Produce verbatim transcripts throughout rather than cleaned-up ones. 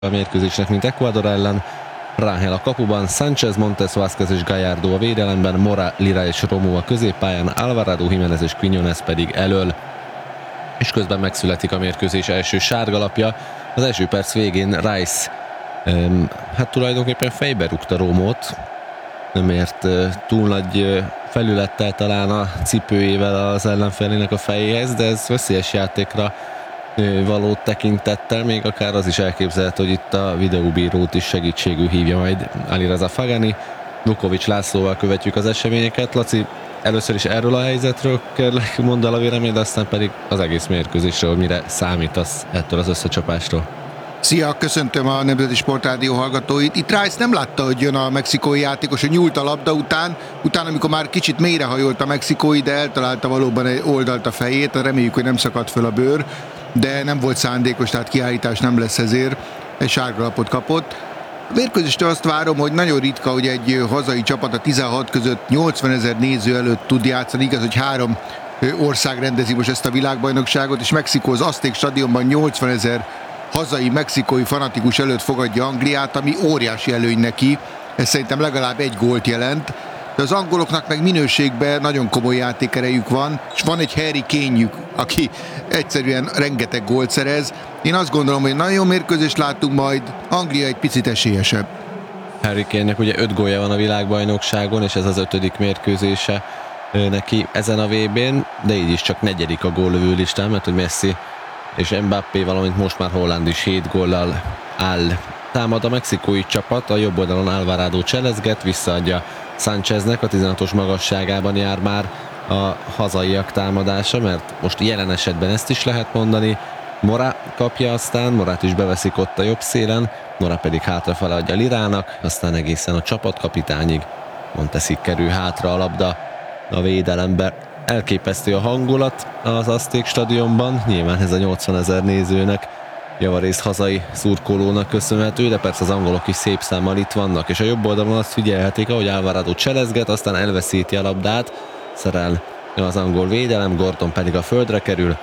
a mérkőzésnek, mint Ecuador ellen. Rangel a kapuban, Sánchez, Montes, Vázquez és Gallardo a védelemben, Mora, Lira és Romo a középpályán, Alvarado, Jiménez és Quiñones pedig elől. És közben megszületik a mérkőzés első sárgalapja. Az első perc végén Rice um, hát tulajdonképpen fejbe rúgta Romót, mert uh, túl nagy uh, felülettel talán a cipőjével az ellenfelének a fejéhez, de ez veszélyes játékra uh, való tekintettel, még akár az is elképzelhető, hogy itt a videóbírót is segítségül hívja majd Alireza Fagani. Vukovic Lászlóval követjük az eseményeket. Laci, először is erről a helyzetről kell mondd el a vélemény, de aztán pedig az egész mérkőzésről, mire számítasz ettől az összecsapástól. Szia, köszöntöm a Nemzeti Sportrádió hallgatóit. Itt Rice nem látta, hogy jön a mexikói játékos, hogy nyúlt a labda után, utána, amikor már kicsit mélyrehajolt a mexikói, de eltalálta valóban egy oldalt a fejét, reméljük, hogy nem szakadt föl a bőr, de nem volt szándékos, tehát kiállítás nem lesz ezért, egy sárgalapot kapott. A mérkőzéstől azt várom, hogy nagyon ritka, hogy egy hazai csapat a tizenhat között nyolcvanezer néző előtt tud játszani. Igaz, hogy három ország rendezi most ezt a világbajnokságot, és Mexikó az Azték stadionban nyolcvanezer hazai mexikói fanatikus előtt fogadja Angliát, ami óriási előny neki. Ez szerintem legalább egy gólt jelent. De az angoloknak meg minőségben nagyon komoly játékerejük van, és van egy Harry Kane-jük, aki egyszerűen rengeteg gólt szerez. Én azt gondolom, hogy nagyon jó mérkőzést látunk majd, Anglia egy picit esélyesebb. Harry Kane-nek ugye öt gólja van a világbajnokságon, és ez az ötödik mérkőzése neki ezen a vé bén, de így is csak negyedik a góllövő listán, mert hogy Messi és Mbappé, valamint most már Holland is hét góllal áll. Támad a mexikói csapat, a jobb oldalon Alvarado cselezget, visszaadja Sáncheznek, a tizenhatos magasságában jár már a hazaiak támadása, mert most jelen esetben ezt is lehet mondani. Mora kapja aztán, Morát is beveszik ott a jobb szélen, Mora pedig hátrafele adja Lirának, aztán egészen a csapatkapitányig Montesig kerül hátra a labda a védelembe. Elképesztő a hangulat az Azték stadionban, nyilván ez a nyolcvanezer nézőnek, javarészt hazai szurkolónak köszönhető, de persze az angolok is szép számmal itt vannak, és a jobb oldalon azt figyelhetik, ahogy Alvarado cselezget, aztán elveszíti a labdát, szerel az angol védelem, Gordon pedig a földre kerül,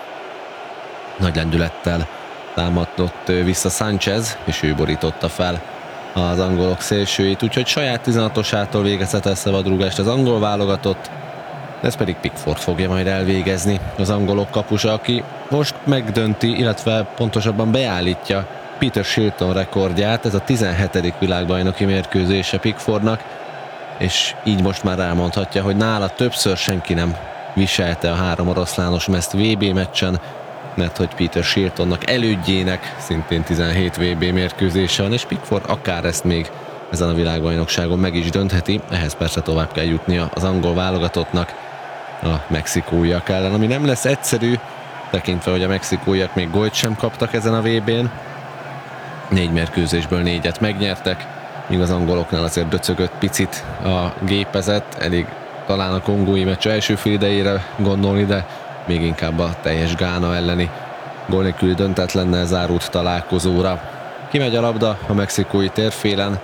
nagy lendülettel támadott vissza Sánchez, és ő borította fel az angolok szélsőjét, úgyhogy saját tizenhatosától végezhet el szabadrúgást az angol válogatott, ez pedig Pickford fogja majd elvégezni, az angolok kapusa, aki most megdönti, illetve pontosabban beállítja Peter Shilton rekordját, ez a tizenhetedik világbajnoki mérkőzése Pickfordnak, és így most már elmondhatja, hogy nála többször senki nem viselte a három oroszlános mezt vé bé meccsen, mert hogy Peter Shiltonnak elődjének szintén tizenhét vé bé mérkőzése van, és Pickford akár ezt még ezen a világbajnokságon meg is döntheti, ehhez persze tovább kell jutnia az angol válogatottnak a mexikóiak ellen, ami nem lesz egyszerű, tekintve, hogy a mexikóiak még gólt sem kaptak ezen a vé bén. Négy mérkőzésből négyet megnyertek, míg az angoloknál azért döcögött picit a gépezet, elég talán a kongói meccs első fél idejére gondolni, de még inkább a teljes Gána elleni gól nélküli döntetlennel zárult találkozóra. Kimegy a labda a mexikói térfélen,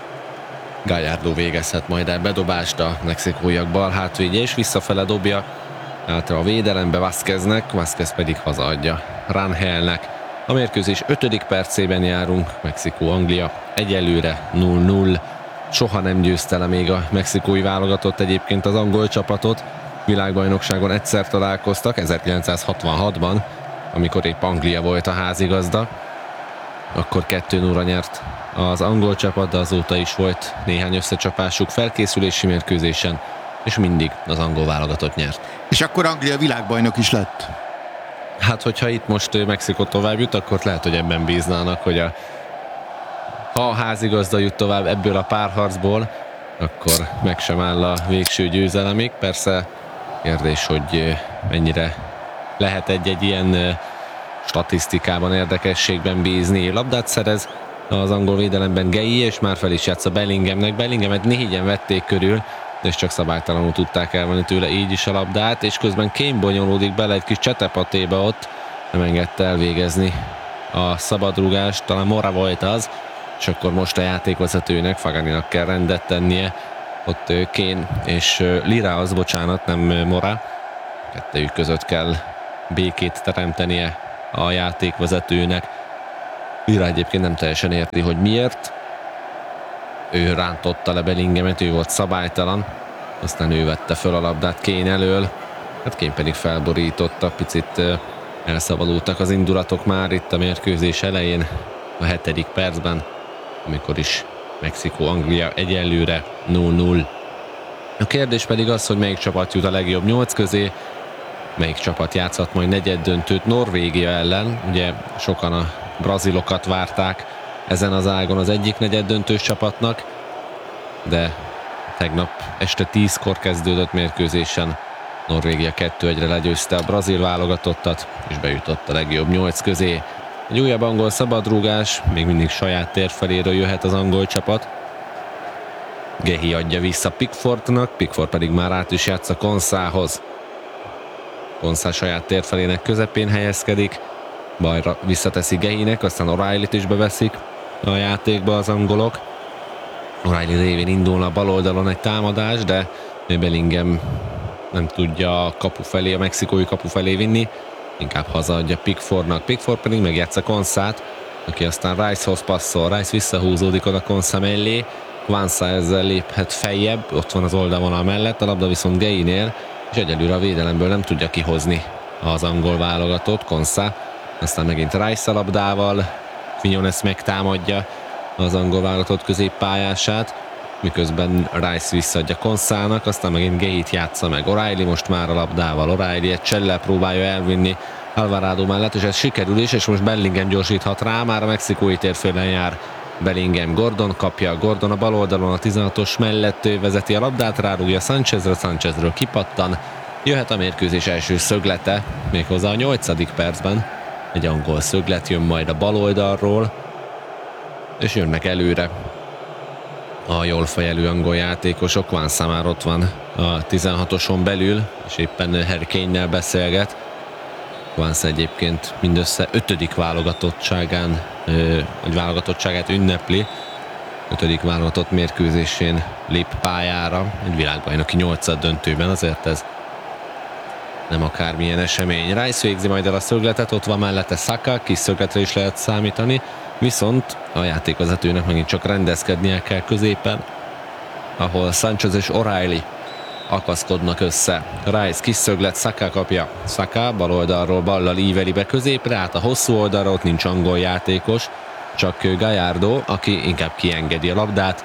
Gallardo végezhet majd el bedobást, a mexikóiak bal hátvédje, és visszafele dobja hátra a védelembe Vázqueznek, Vázquez pedig hazaadja Rangelnek. A mérkőzés ötödik percében járunk, Mexikó-Anglia egyelőre null null. Soha nem győzte le még a mexikói válogatott egyébként az angol csapatot. Világbajnokságon egyszer találkoztak, ezerkilencszázhatvanhatban, amikor épp Anglia volt a házigazda. Akkor kettő nullra nyert az angol csapat, de azóta is volt néhány összecsapásuk felkészülési mérkőzésen, és mindig az angol válogatott nyert. És akkor Anglia világbajnok is lett. Hát, hogyha itt most Mexikó tovább jut, akkor lehet, hogy ebben bíznának, hogy a, ha a házigazda jut tovább ebből a párharcból, akkor meg sem áll a végső győzelemig. Persze kérdés, hogy mennyire lehet egy-egy ilyen statisztikában, érdekességben bízni. Labdát szerez az angol védelemben Gueye, és már fel is játsza Bellinghamnek. Bellinghamet négyen vették körül, és csak szabálytalanul tudták elvenni tőle így is a labdát, és közben Kane bonyolódik bele egy kis csetepatéba ott, nem engedte elvégezni a szabadrúgást, talán Mora volt az, és akkor most a játékvezetőnek, Faganinak kell rendet tennie, ott Kane és Lira az, bocsánat, nem Mora, kettőjük között kell békét teremtenie a játékvezetőnek. Lira egyébként nem teljesen érti, hogy miért. Ő rántotta le Bellinghamet, ő volt szabálytalan. Aztán ő vette föl a labdát Kane elől. Hát Kane pedig felborította, picit elszabadultak az indulatok már itt a mérkőzés elején, a hetedik percben, amikor is Mexikó-Anglia egyenlőre nulla nulla. A kérdés pedig az, hogy melyik csapat jut a legjobb nyolc közé, melyik csapat játszhat majd negyeddöntőt Norvégia ellen. Ugye sokan a brazilokat várták ezen az ágon az egyik negyeddöntős csapatnak, de tegnap este tízkor kezdődött mérkőzésen Norvégia kettő egyre legyőzte a brazil válogatottat, és bejutott a legjobb nyolc közé. Egy újabb angol szabadrúgás, még mindig saját tér feléről jöhet az angol csapat. Gehi adja vissza Pickfordnak, Pickford pedig már át is játsz a Konszához. Konszá saját tér felének közepén helyezkedik, bajra visszateszi Gehinek, aztán O'Reillyt is beveszik a játékba az angolok. O'Reilly révén indulna a bal oldalon egy támadás, de Bellingham nem tudja a kapu felé, a mexikói kapu felé vinni, inkább hazaadja Pickfordnak. Pickford pedig megjátsza Konszát, aki aztán Ricehoz passzol, Rice visszahúzódik oda Konszá mellé, Kwanza ezzel léphet feljebb, ott van az oldalvonal mellett, a labda viszont Gehinél, és egyelőre a védelemből nem tudja kihozni az angol válogatott, Konszá. Aztán megint Rice a labdával, Quinones megtámadja az angol válogatott középpályását, miközben Rice visszaadja Konszának, aztán megint Gehit játsza meg. O'Reilly most már a labdával, O'Reilly egy csellel próbálja elvinni Alvarado mellett, és ez sikerül is, és most Bellingham gyorsíthat rá, már a mexikói térfélen jár Bellingham. Gordon kapja, Gordon a bal oldalon a tizenhatos mellett vezeti a labdát, rárúgja Sanchezre, Sanchezről kipattan. Jöhet a mérkőzés első szöglete, méghozzá a nyolcadik percben. Egy angol szöglet jön majd a bal oldalról, és jönnek előre a jól fejelő angol játékosok. Kwanza már ott van a tizenhatoson belül, és éppen Harry Kane-nel beszélget. Kwanza egyébként mindössze ötödik válogatottságán, vagy válogatottságát ünnepli. Ötödik válogatott mérkőzésén lép pályára, egy világbajnoki nyolcad döntőben, azért ez nem akármilyen esemény. Rice végzi majd el a szögletet, ott van mellette Saka, kis szögletre is lehet számítani, viszont a játékvezetőnek megint csak rendezkednie kell középen, ahol Sanchez és O'Reilly akaszkodnak össze. Rice kis szöglet, Saka kapja. Saka bal oldalról ballal íveli be középre, át a hosszú oldalra, ott nincs angol játékos, csak Gallardo, aki inkább kiengedi a labdát,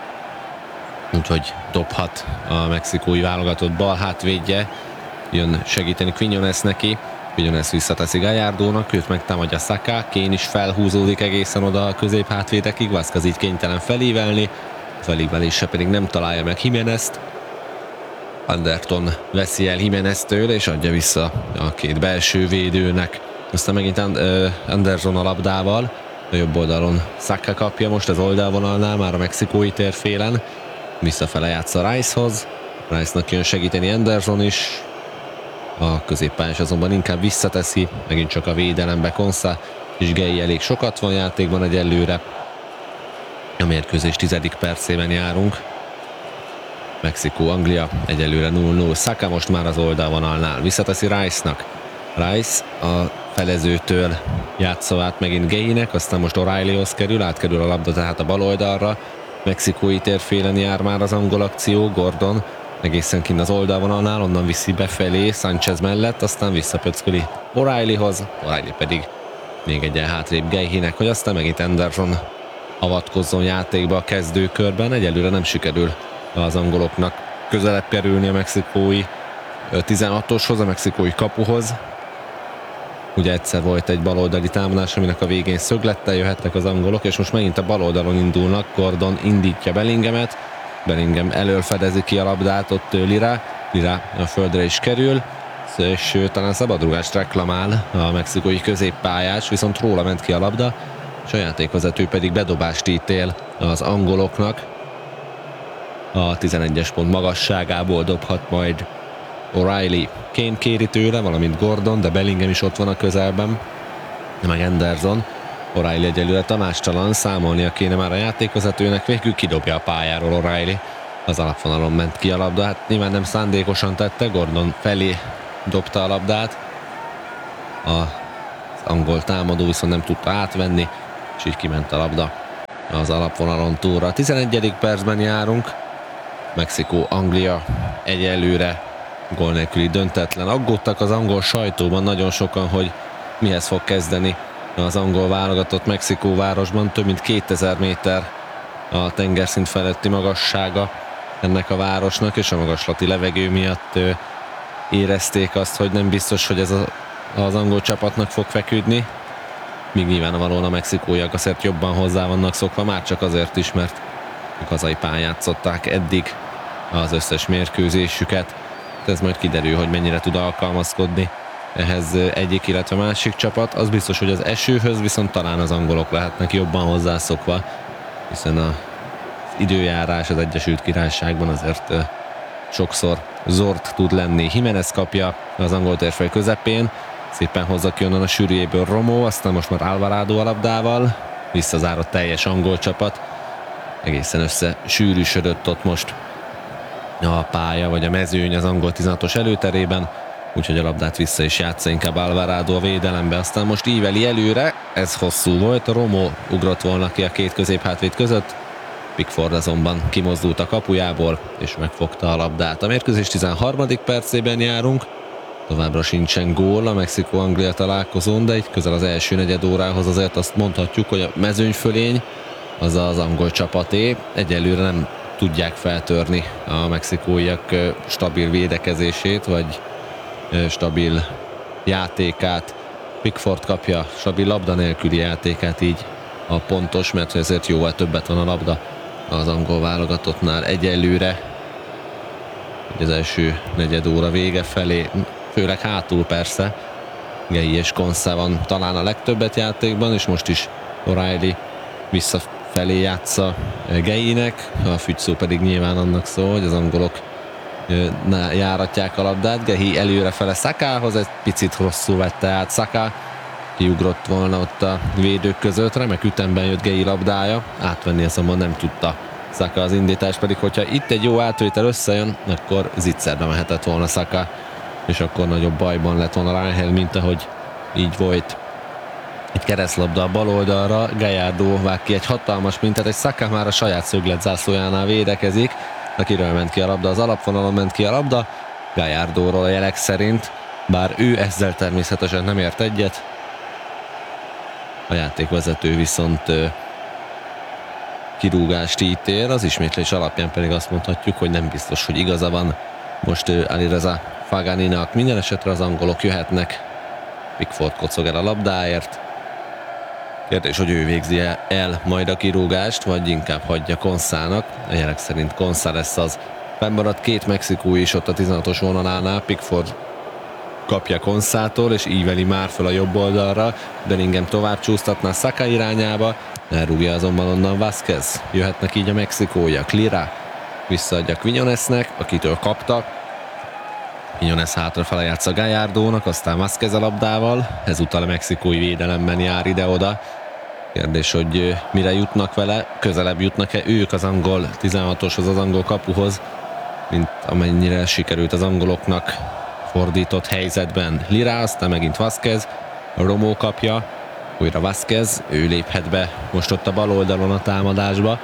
úgyhogy dobhat a mexikói válogatott bal hátvédje. Jön segíteni Quinones neki, Quinones visszateszi Gallardónak, őt megtámadja Saka, Kane is felhúzódik egészen oda a közép hátvédekig, Vázquez így kénytelen felívelni, felívelése pedig nem találja meg Jiménezt. Anderton veszi el Jiméneztől és adja vissza a két belső védőnek. Aztán megint Anderson a labdával, a jobb oldalon Saka kapja most az oldalvonalnál, már a mexikói térfélen, visszafele játsza Ricehoz, Rice-nak jön segíteni Anderson is, a középpályás azonban inkább visszateszi, megint csak a védelembe Konsa és Gehi elég sokat van játékban egyelőre. A mérkőzés tizedik percében járunk. Mexikó-Anglia egyelőre nulla nulla. Saka most már az oldalvonalnál, visszateszi Rice-nak. Rice a felezőtől játssza át megint Gehinek, aztán most O'Reillyhoz kerül, átkerül a labda tehát a bal oldalra. Mexikói térfélen jár már az angol akció, Gordon egészen kint az oldalvonalnál, onnan viszi befelé Sanchez mellett, aztán visszapöcköli O'Reillyhoz, O'Reilly pedig még egyen hátrébb Gehinek, hogy aztán megint Anderson avatkozzon játékba a kezdőkörben. Egyelőre nem sikerül az angoloknak közelebb kerülni a mexikói tizenhatoshoz, a mexikói kapuhoz. Ugye egyszer volt egy baloldali támadás, aminek a végén szöglettel jöhettek az angolok, és most megint a bal oldalon indulnak. Gordon indítja Bellinghamet, Bellingham elől fedezi ki a labdát, ott Lira, Lira a földre is kerül, és talán szabadrúgást reklamál a mexikói középpályás, viszont róla ment ki a labda, és a játékvezető pedig bedobást ítél az angoloknak. A tizenegyes pont magasságából dobhat majd O'Reilly. Kane kéri tőle, valamint Gordon, de Bellingham is ott van a közelben, meg Anderson. O'Reilly egyelőre tanácstalan, számolnia kéne már a játékvezetőnek, végül kidobja a pályáról O'Reilly. Az alapvonalon ment ki a labda, hát nyilván nem szándékosan tette, Gordon felé dobta a labdát. Az angol támadó viszont nem tudta átvenni, és így kiment a labda az alapvonalon túlra. A tizenegyedik percben járunk. Mexikó, Anglia egyelőre gól nélküli döntetlen. Aggódtak az angol sajtóban nagyon sokan, hogy mihez fog kezdeni az angol válogatott Mexikóvárosban. Több mint kétezer méter a tengerszint feletti magassága ennek a városnak, és a magaslati levegő miatt érezték azt, hogy nem biztos, hogy ez a, az angol csapatnak fog feküdni. Míg nyilvánvalóan a mexikóiak azért jobban hozzá vannak szokva, már csak azért is, mert a hazai pályán játszották eddig az összes mérkőzésüket. Ez majd kiderül, hogy mennyire tud alkalmazkodni ehhez egyik, illetve másik csapat. Az biztos, hogy az esőhöz viszont talán az angolok lehetnek jobban hozzászokva, hiszen az időjárás az Egyesült Királyságban azért sokszor zord tud lenni. Jimenez kapja az angol térfej közepén, szépen hozza ki onnan a sűrűjéből Romo, aztán most már Alvarado a labdával, visszazárott teljes angol csapat, egészen össze sűrűsödött ott most a pálya, vagy a mezőny az angol tizenhatos előterében, úgyhogy a labdát vissza is játsza inkább Alvarado a védelembe, aztán most íveli előre, ez hosszú volt, Romo ugrott volna ki a két középhátvéd között, Pickford azonban kimozdult a kapujából, és megfogta a labdát. A mérkőzés tizenharmadik percében járunk, továbbra sincsen gól a Mexikó-Anglia találkozón, de itt közel az első negyed órához azért azt mondhatjuk, hogy a mezőnyfölény az az angol csapaté. Egyelőre nem tudják feltörni a mexikóiak stabil védekezését, vagy stabil játékát. Pickford kapja stabil labda nélküli játékát, így a pontos, mert ezért jóval többet van a labda az angol válogatottnál egyelőre. Az első negyed óra vége felé, főleg hátul persze, Gei és Konsa van talán a legtöbbet játékban, és most is O'Reilly visszafelé játsza Geinek, a fügyszó pedig nyilván annak szól, hogy az angolok járatják a labdát. Gei előrefele Sakához, egy picit rosszul vette át Saka, kiugrott volna ott a védők között, remek ütemben jött Gei labdája, átvenni azonban nem tudta Saka az indítás, pedig hogyha itt egy jó átvétel összejön, akkor zicserbe mehetett volna Saka, és akkor nagyobb bajban lett volna Rangel, mint ahogy így volt. Egy keresztlabda a bal oldalra, Gallardo vág ki egy hatalmas mintát, egy Saka már a saját szöglet zászlójánál védekezik, akiről ment ki a labda, az alapvonalon ment ki a labda, Gallardóról a jelek szerint, bár ő ezzel természetesen nem ért egyet. A játékvezető viszont kirúgást ítél, az ismétlés alapján pedig azt mondhatjuk, hogy nem biztos, hogy igaza van most Alireza Faganinak. Minden esetre az angolok jöhetnek. Pickford kocog el a labdáért. Kérdés, hogy ő végzi el majd a kirúgást, vagy inkább hagyja Konsának. A jelek szerint Konsa lesz az. Fennmaradt két mexikói is ott a tizenhatos vonalánál. Pickford kapja Konsától, és íveli már fel a jobb oldalra. Bellingham tovább csúsztatná Saka irányába. Elrúgja azonban onnan Vázquez. Jöhetnek így a mexikóiak. Lira visszaadja Quiñonesnek, akitől kaptak. Quiñones hátrafele játsza Gallardónak, aztán Vázquez a labdával. Ezúttal a mexikói védelemben jár ide-oda. Kérdés, hogy mire jutnak vele, közelebb jutnak-e ők az angol tizenhatoshoz, az angol kapuhoz, mint amennyire sikerült az angoloknak fordított helyzetben. Lira, aztán megint Vázquez, Romo kapja, újra Vázquez, ő léphet be most ott a bal oldalon a támadásba.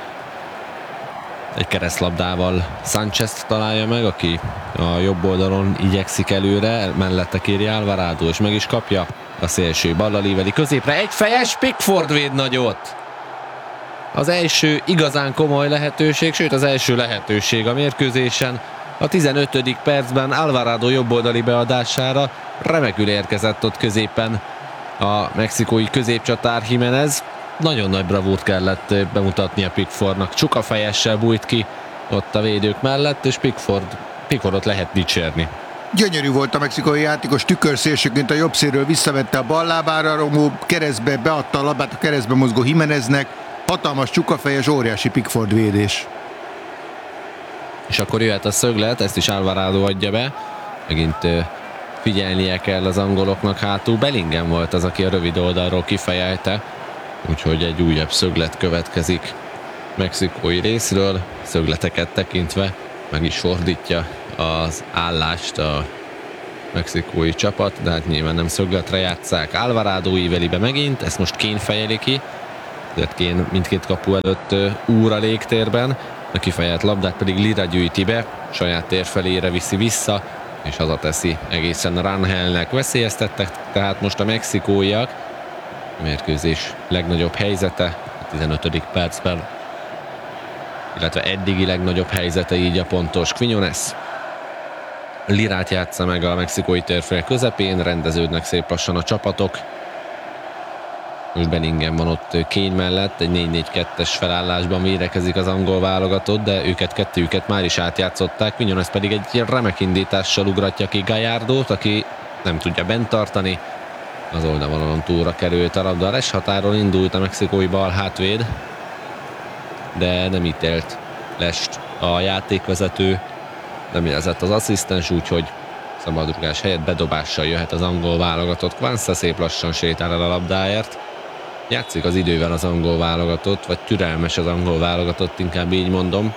Egy keresztlabdával Sánchez találja meg, aki a jobb oldalon igyekszik előre, mellette kéri Alvarado, és meg is kapja a szélső ballal íveli középre, egy fejes, Pickford véd nagyot. Az első igazán komoly lehetőség, sőt az első lehetőség a mérkőzésen. A tizenötödik percben Alvarado jobboldali beadására remekül érkezett ott középen a mexikói középcsatár Jimenez. Nagyon nagy bravúrt kellett bemutatnia Pickfordnak. Csukafejessel bújt ki ott a védők mellett, és Pickford, Pickfordot lehet dicsérni. Gyönyörű volt a mexikói játékos, tükörszélsőként a jobb szélről visszavette a bal lábára, Romo keresztbe beadta a labát a keresztbe mozgó Jimeneznek. Hatalmas csukafejes, óriási Pickford védés. És akkor jöhet a szöglet, ezt is Alvarado adja be. Megint figyelnie kell az angoloknak hátul. Bellingham volt az, aki a rövid oldalról kifejelte. Úgyhogy egy újabb szöglet következik mexikói részről. Szögleteket tekintve meg is fordítja az állást a mexikói csapat, de hát nyilván nem szögletre játsszák. Alvarado íveli be megint, ezt most Kane fejeli ki. ezért Kén mindkét kapu előtt úr a légtérben, a kifejelt labdát pedig Lira gyűjti be, saját tér felére viszi vissza, és hazateszi egészen Rangelnek. Veszélyeztettek tehát most a mexikóiak. A mérkőzés legnagyobb helyzete a tizenötödik percben, illetve eddigi legnagyobb helyzete így a pontos. Quiñones Lirát játsza meg a mexikói térfél közepén, rendeződnek szép lassan a csapatok. Most Bellingham van ott Kane mellett, egy négy négy kettes felállásban védekezik az angol válogatott, de őket kettőjüket már is átjátszották. Quiñones pedig egy remek indítással ugratja ki Gallardót, aki nem tudja bent tartani. Az oldalvonalon túlra került a labda. A res határon indult a mexikói bal hátvéd, de nem ítélt lest a játékvezető, nem jelzett az asszisztens, úgyhogy szabadrugás helyett bedobással jöhet az angol válogatott. Quansah szép lassan sétál el a labdáért. Játszik az idővel az angol válogatott, vagy türelmes az angol válogatott, inkább így mondom.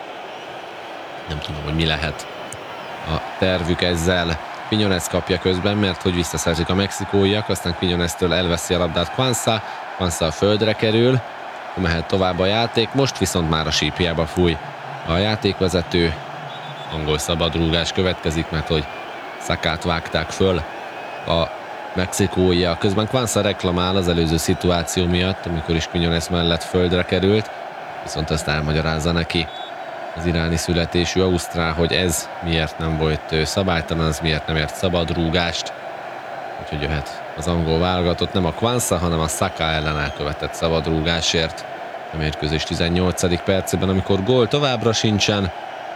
Nem tudom, hogy mi lehet a tervük ezzel. Quiñones kapja közben, mert hogy visszaszerzik a mexikóiak, aztán Quiñonestől elveszi a labdát Quansah. Quansah a földre kerül, mehet tovább a játék, most viszont már a sípjába fúj a játékvezető. Angol szabadrúgás következik, mert hogy Sakát vágták föl a mexikóiak. Közben Quansah reklamál az előző szituáció miatt, amikor is Quiñones mellett földre került, viszont ezt elmagyarázza neki az iráni születésű ausztrál, hogy ez miért nem volt szabálytalan, az miért nem ért szabadrúgást. Úgyhogy jöhet az angol válogatott, nem a Quansah, hanem a Saka ellen elkövetett szabadrúgásért. A mérkőzés tizennyolcadik percében, amikor gól továbbra sincsen.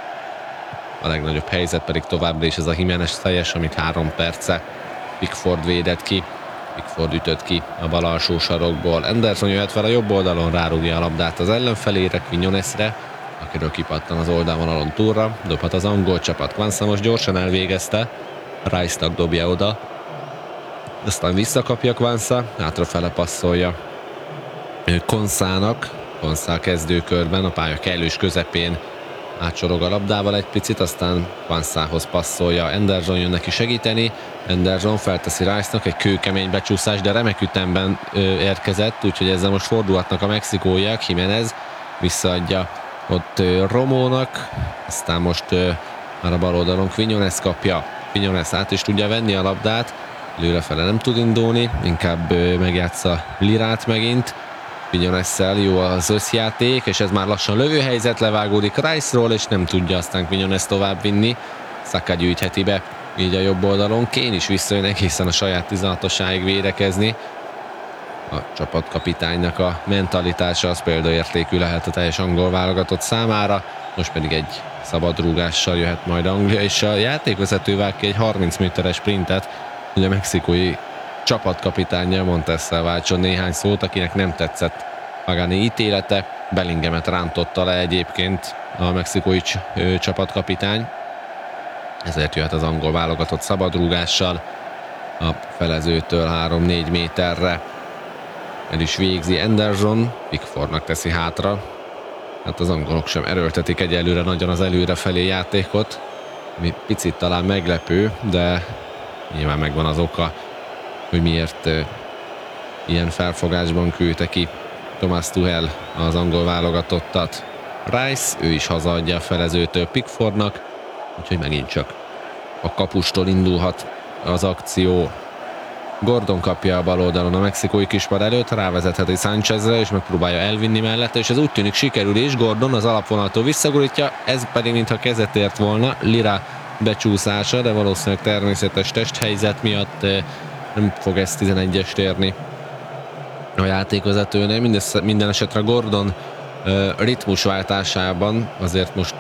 A legnagyobb helyzet pedig továbbra is ez a Jiménez fejes, amit három perce Pickford védett ki. Pickford ütött ki a bal alsó sarokból. Anderson jöhet fel a jobb oldalon, rárúgja a labdát az ellenfelére, Quiñonesre, akiről kipattan az oldalvonalon túlra. Dobhat az angol csapat. Quansah most gyorsan elvégezte, Rice-nak dobja oda, aztán visszakapja Quansah, hátrafele passzolja Konszának. Konszáh kezdőkörben, a pálya kellős közepén átsorog a labdával egy picit, aztán Quansahhoz passzolja. Anderson jön neki segíteni. Anderson felteszi Rice-nak egy kőkemény becsúszás, de remek ütemben ö, érkezett, úgyhogy ezzel most fordulhatnak a mexikóiak. Jiménez visszaadja ott ö, Romónak, aztán most ö, már a bal oldalon Quiñones kapja. Quiñones át is tudja venni a labdát, előrefele nem tud indulni, inkább ö, megjátsza Lirát megint. Quiñonessel jó az összjáték, és ez már lassan lövőhelyzet, levágódik Rice-ról, és nem tudja aztán Quiñones tovább vinni. Saka gyűjtheti be így a jobb oldalon. Kane is visszajön egészen a saját tizenhatosáig védekezni. A csapatkapitánynak a mentalitása az példaértékű lehet a teljes angol válogatott számára. Most pedig egy szabadrúgással jöhet majd Anglia, és a játékvezető vág ki egy harminc méteres sprintet, hogy a mexikói csapatkapitánnyal Montessel váltson néhány szót, akinek nem tetszett Pagani ítélete. Bellinghamet rántotta le egyébként a mexikói csapatkapitány, ezért jöhet az angol válogatott szabadrúgással a felezőtől három-négy méterre. El is végzi Anderson, Pickfordnak teszi hátra. Hát az angolok sem erőltetik egyelőre nagyon az előrefelé játékot, ami picit talán meglepő, de nyilván megvan az oka, hogy miért uh, ilyen felfogásban küldte ki Thomas Tuchel az angol válogatottat. Rice, ő is hazaadja a felezőtől Pickfordnak, úgyhogy megint csak a kapustól indulhat az akció. Gordon kapja a bal oldalon a mexikói kispad előtt, rávezetheti Sanchezre, és megpróbálja elvinni mellette, és ez úgy tűnik sikerül is. Gordon az alapvonaltól visszagurítja, ez pedig mintha kezet ért volna. Lira becsúszása, de valószínűleg természetes testhelyzet miatt nem fog ez tizenegyest érni a játékvezetőnél. Mindesz, minden esetre Gordon uh, ritmusváltásában azért most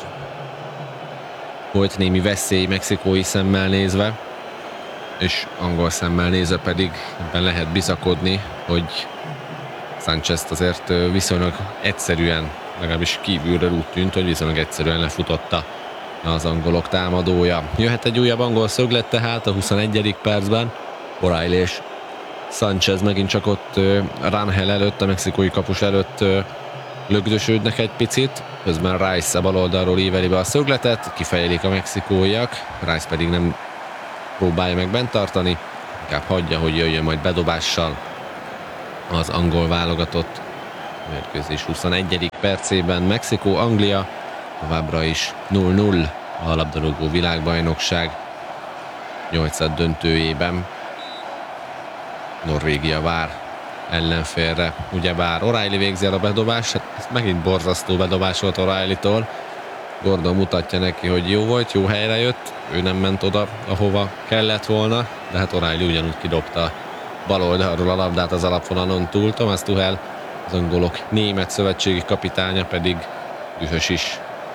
volt némi veszély mexikói szemmel nézve, és angol szemmel nézve pedig ebben lehet bizakodni, hogy Sanchezt azért viszonylag egyszerűen, legalábbis kívülről úgy tűnt, hogy viszonylag egyszerűen lefutotta az angolok támadója. Jöhet egy újabb angol szöglet tehát a huszonegyedik percben. O'Reilly és Sanchez megint csak ott uh, Rangel előtt, a mexikói kapus előtt uh, lögdösödnek egy picit, közben Rice a bal oldalról íveli be a szögletet, kifejelik a mexikóiak, Rice pedig nem próbálja meg bent tartani, inkább hagyja, hogy jöjjön majd bedobással az angol válogatott. mérkőzés huszonegyedik percében. Mexikó-Anglia továbbra is nulla nulla a labdarúgó világbajnokság nyolcad döntőjében. Norvégia vár ellenfélre, ugyebár O'Reilly végzi el a bedobást, hát ez megint borzasztó bedobás volt O'Reillytól. Gordon mutatja neki, hogy jó volt, jó helyre jött, ő nem ment oda, ahova kellett volna, de hát O'Reilly ugyanúgy kidobta bal oldalról a labdát az alapvonalon túl. Thomas Tuchel, az angolok német szövetségi kapitánya pedig dühös is,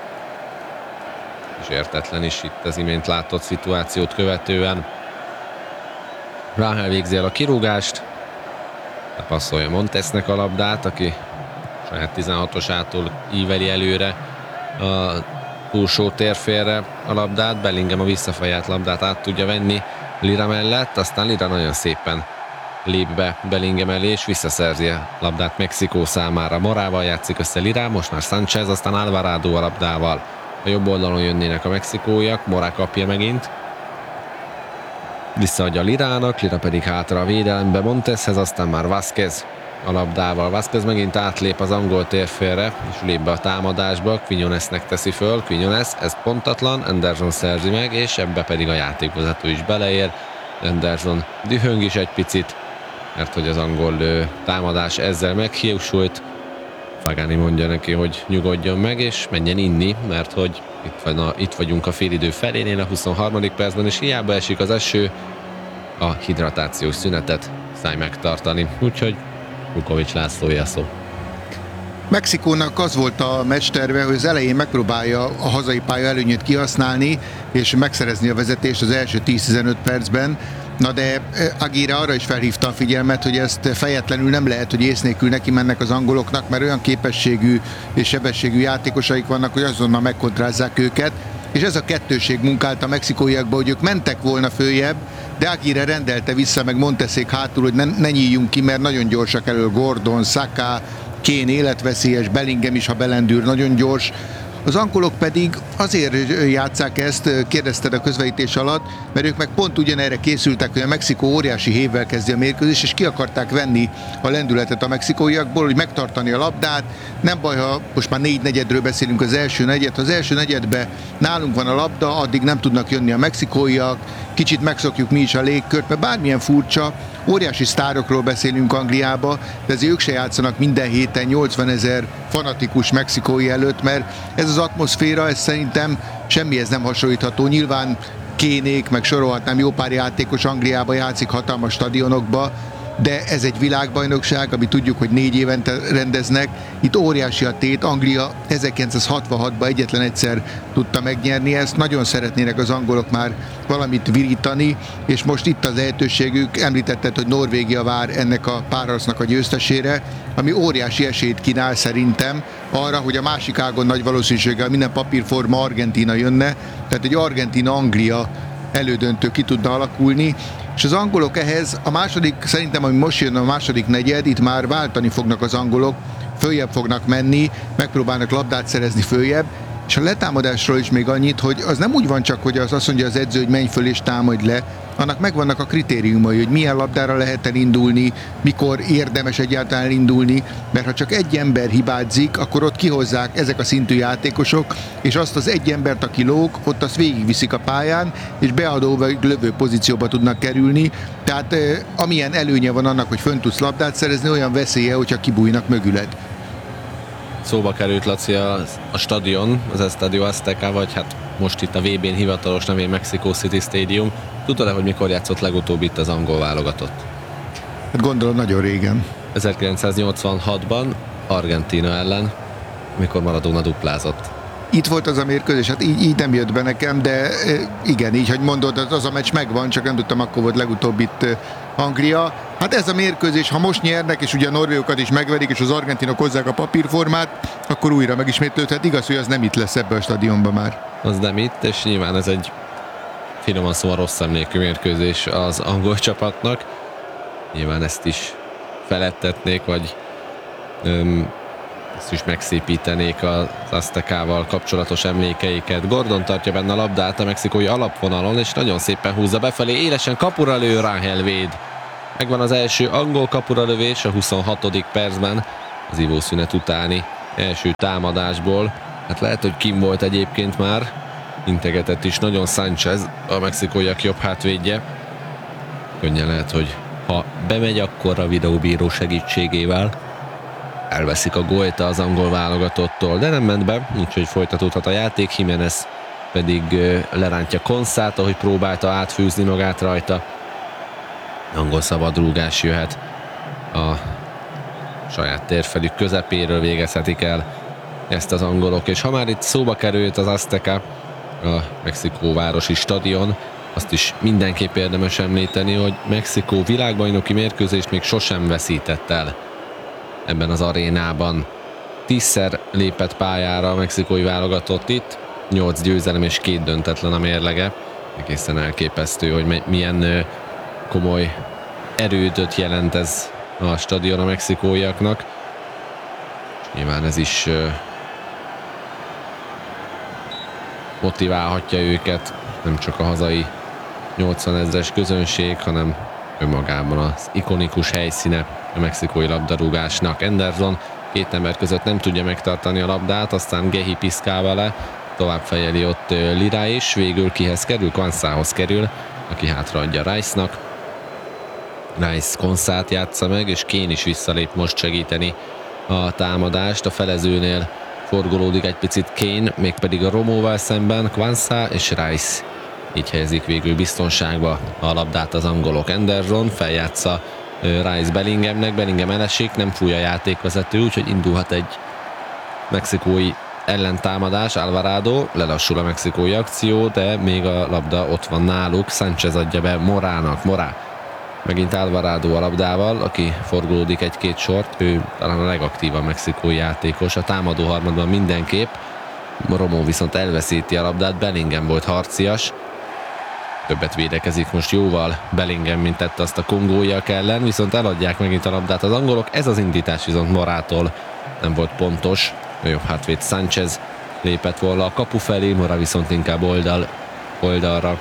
és értetlen is itt az imént látott szituációt követően. Rahel végzi el a kirúgást, passzolja Montesnek a labdát, aki saját tizenhatosától íveli előre a túlsó térfélre a labdát. Bellingham a visszafejelt labdát át tudja venni Lira mellett, aztán Lira nagyon szépen lép be Bellingham elé, és visszaszerzi a labdát Mexikó számára. Morával játszik össze Lira, most már Sánchez, aztán Alvarado a labdával. A jobb oldalon jönnének a mexikóiak, Mora kapja megint. Visszaadja Lirának, Lira pedig hátra a védelembe Monteshez, aztán már Vázquez a labdával. Vázquez megint átlép az angol térfélre, és lép be a támadásba, Quinonesnek teszi föl, Quinones, ez pontatlan, Anderson szerzi meg, és ebbe pedig a játékvezető is beleér. Anderson dühöng is egy picit, mert hogy az angol ö, támadás ezzel meghiúsult. Pagani mondja neki, hogy nyugodjon meg, és menjen inni, mert hogy itt, van a, itt vagyunk a félidő felénél, a huszonharmadik percben, és hiába esik az eső, a hidratációs szünetet száj megtartani. Úgyhogy Vukovics Lászlóé a szó. Mexikónak az volt a meccs terve, hogy az elején megpróbálja a hazai pálya előnyét kihasználni, és megszerezni a vezetést az első tíz-tizenöt percben. Na de Aguirre arra is felhívta a figyelmet, hogy ezt fejetlenül nem lehet, hogy ész nélkül neki mennek az angoloknak, mert olyan képességű és sebességű játékosaik vannak, hogy azonnal megkontrázzák őket. És ez a kettőség munkált a mexikóiakba, hogy ők mentek volna följebb, de Aguirre rendelte vissza, meg Monteszék hátul, hogy ne, ne nyíljunk ki, mert nagyon gyorsak elől Gordon, Saka, Kane életveszélyes, Bellingham is, ha belendül, nagyon gyors. Az angolok pedig azért játsszák ezt, kérdezted a közvetítés alatt, mert ők meg pont ugyanerre készültek, hogy a Mexikó óriási hévvel kezdi a mérkőzést, és ki akarták venni a lendületet a mexikóiakból, hogy megtartani a labdát. Nem baj, ha most már négy negyedről beszélünk, az első negyed. Ha az első negyedben nálunk van a labda, addig nem tudnak jönni a mexikóiak, kicsit megszokjuk mi is a légkört, mert bármilyen furcsa, óriási sztárokról beszélünk Angliába, de azért ők se játszanak minden héten nyolcvanezer fanatikus mexikói előtt, mert ez az atmoszféra, ez szerintem semmihez nem hasonlítható. Nyilván Kénék, meg sorolhatnám, jó pár játékos Angliába játszik, hatalmas stadionokba, de ez egy világbajnokság, ami tudjuk, hogy négy évente rendeznek. Itt óriási a tét, Anglia ezerkilencszázhatvanhatban egyetlen egyszer tudta megnyerni ezt, nagyon szeretnének az angolok már valamit virítani, és most itt az lehetőségük, említetted, hogy Norvégia vár ennek a párharcnak a győztesére, ami óriási esélyt kínál szerintem arra, hogy a másik ágon nagy valószínűséggel minden papírforma Argentína jönne, tehát egy Argentína-Anglia elődöntő ki tudna alakulni, és az angolok ehhez a második, szerintem ami most jön a második negyed, itt már váltani fognak az angolok, följebb fognak menni, megpróbálnak labdát szerezni följebb, és a letámadásról is még annyit, hogy az nem úgy van csak, hogy az azt mondja az edző, hogy menj föl és támadj le, annak megvannak a kritériumai, hogy milyen labdára lehet elindulni, mikor érdemes egyáltalán indulni, mert ha csak egy ember hibázik, akkor ott kihozzák ezek a szintű játékosok, és azt az egy embert, aki lóg, ott azt végigviszik a pályán, és beadó vagy lövő pozícióba tudnak kerülni. Tehát eh, amilyen előnye van annak, hogy fönn tudsz labdát szerezni, olyan veszélye, hogyha kibújnak mögüled. Szóba került, Laci, a, a stadion, az Estadio Azteca, vagy hát most itt a vé bén hivatalos nevén Mexico City Stadium. Tudod-e, hogy mikor játszott legutóbb itt az angol válogatott? Hát gondolom nagyon régen. ezerkilencszáznyolcvanhatban Argentína ellen, mikor Maradona duplázott. Itt volt az a mérkőzés, hát így, így nem jött be nekem, de igen, így, hogy mondod, az a meccs megvan, csak nem tudtam, akkor volt legutóbb itt Anglia. Hát ez a mérkőzés, ha most nyernek, és ugye a norvégokat is megverik, és az argentinok hozzák a papírformát, akkor újra megismétlődhet. Igaz, hogy az nem itt lesz ebbe a stadionban már. Az nem itt, és nyilván ez egy finoman szóval rossz emlékű mérkőzés az angol csapatnak. Nyilván ezt is felettetnék, vagy öm, ezt is megszépítenék az Aztecával kapcsolatos emlékeiket. Gordon tartja benne a labdát a mexikói alapvonalon, és nagyon szépen húzza befelé. Élesen kapura lő, Rahel véd. Megvan az első angol kapura lövés a huszonhatodik percben. az ivószünet utáni első támadásból. Hát lehet, hogy kim volt egyébként már, integetett is nagyon Sánchez, a mexikóiak jobb hátvédje. Könnyen lehet, hogy ha bemegy, akkor a videóbíró segítségével elveszik a gólt az angol válogatottól, de nem ment be, úgyhogy folytatódhat a játék. Jiménez pedig lerántja Konszát, ahogy próbálta átfűzni magát rajta. Angol szabadrúgás jöhet a saját térfelük közepéről, végezhetik el ezt az angolok, és ha már itt szóba került az Azteca, a mexikóvárosi stadion, azt is mindenképp érdemes említeni, hogy Mexikó világbajnoki mérkőzést még sosem veszített el ebben az arénában. Tízszer lépett pályára a mexikói válogatott itt, nyolc győzelem és két döntetlen a mérlege. Egészen elképesztő, hogy milyen komoly erődöt jelent ez a stadion a mexikóiaknak. Nyilván ez is motiválhatja őket, nem csak a hazai nyolcvanezres közönség, hanem önmagában az ikonikus helyszíne a mexikói labdarúgásnak. Anderson két ember között nem tudja megtartani a labdát, aztán Gehi piszkál vele, tovább fejeli ott Lira is, végül kihez kerül? Kwanzához kerül, aki hátraadja Rice-nak. Rice Konszát játsza meg, és Kane is visszalép most segíteni a támadást. A felezőnél forgolódik egy picit Kane, mégpedig a Romóval szemben Kwanzá és Rice. Így helyezik végül biztonságba a labdát az angolok. Anderson feljátsza Rice Bellinghamnek, Bellingham elesik, nem fúj a játékvezető, úgyhogy indulhat egy mexikói ellentámadás. Alvarado, lelassul a mexikói akció, de még a labda ott van náluk. Sánchez adja be Morának, Morá. Megint Alvarado a labdával, aki forgolódik egy-két sort, ő talán a legaktívabb mexikói játékos, a támadó harmadban mindenképp. Romó viszont elveszíti a labdát, Bellingham volt harcias, többet védekezik most jóval Bellingham, mint tette azt a kongóiak ellen, viszont eladják megint a labdát az angolok. Ez az indítás viszont Morától nem volt pontos, a jobb hátvéd Sánchez lépett volna a kapu felé, Mora viszont inkább oldal, oldalra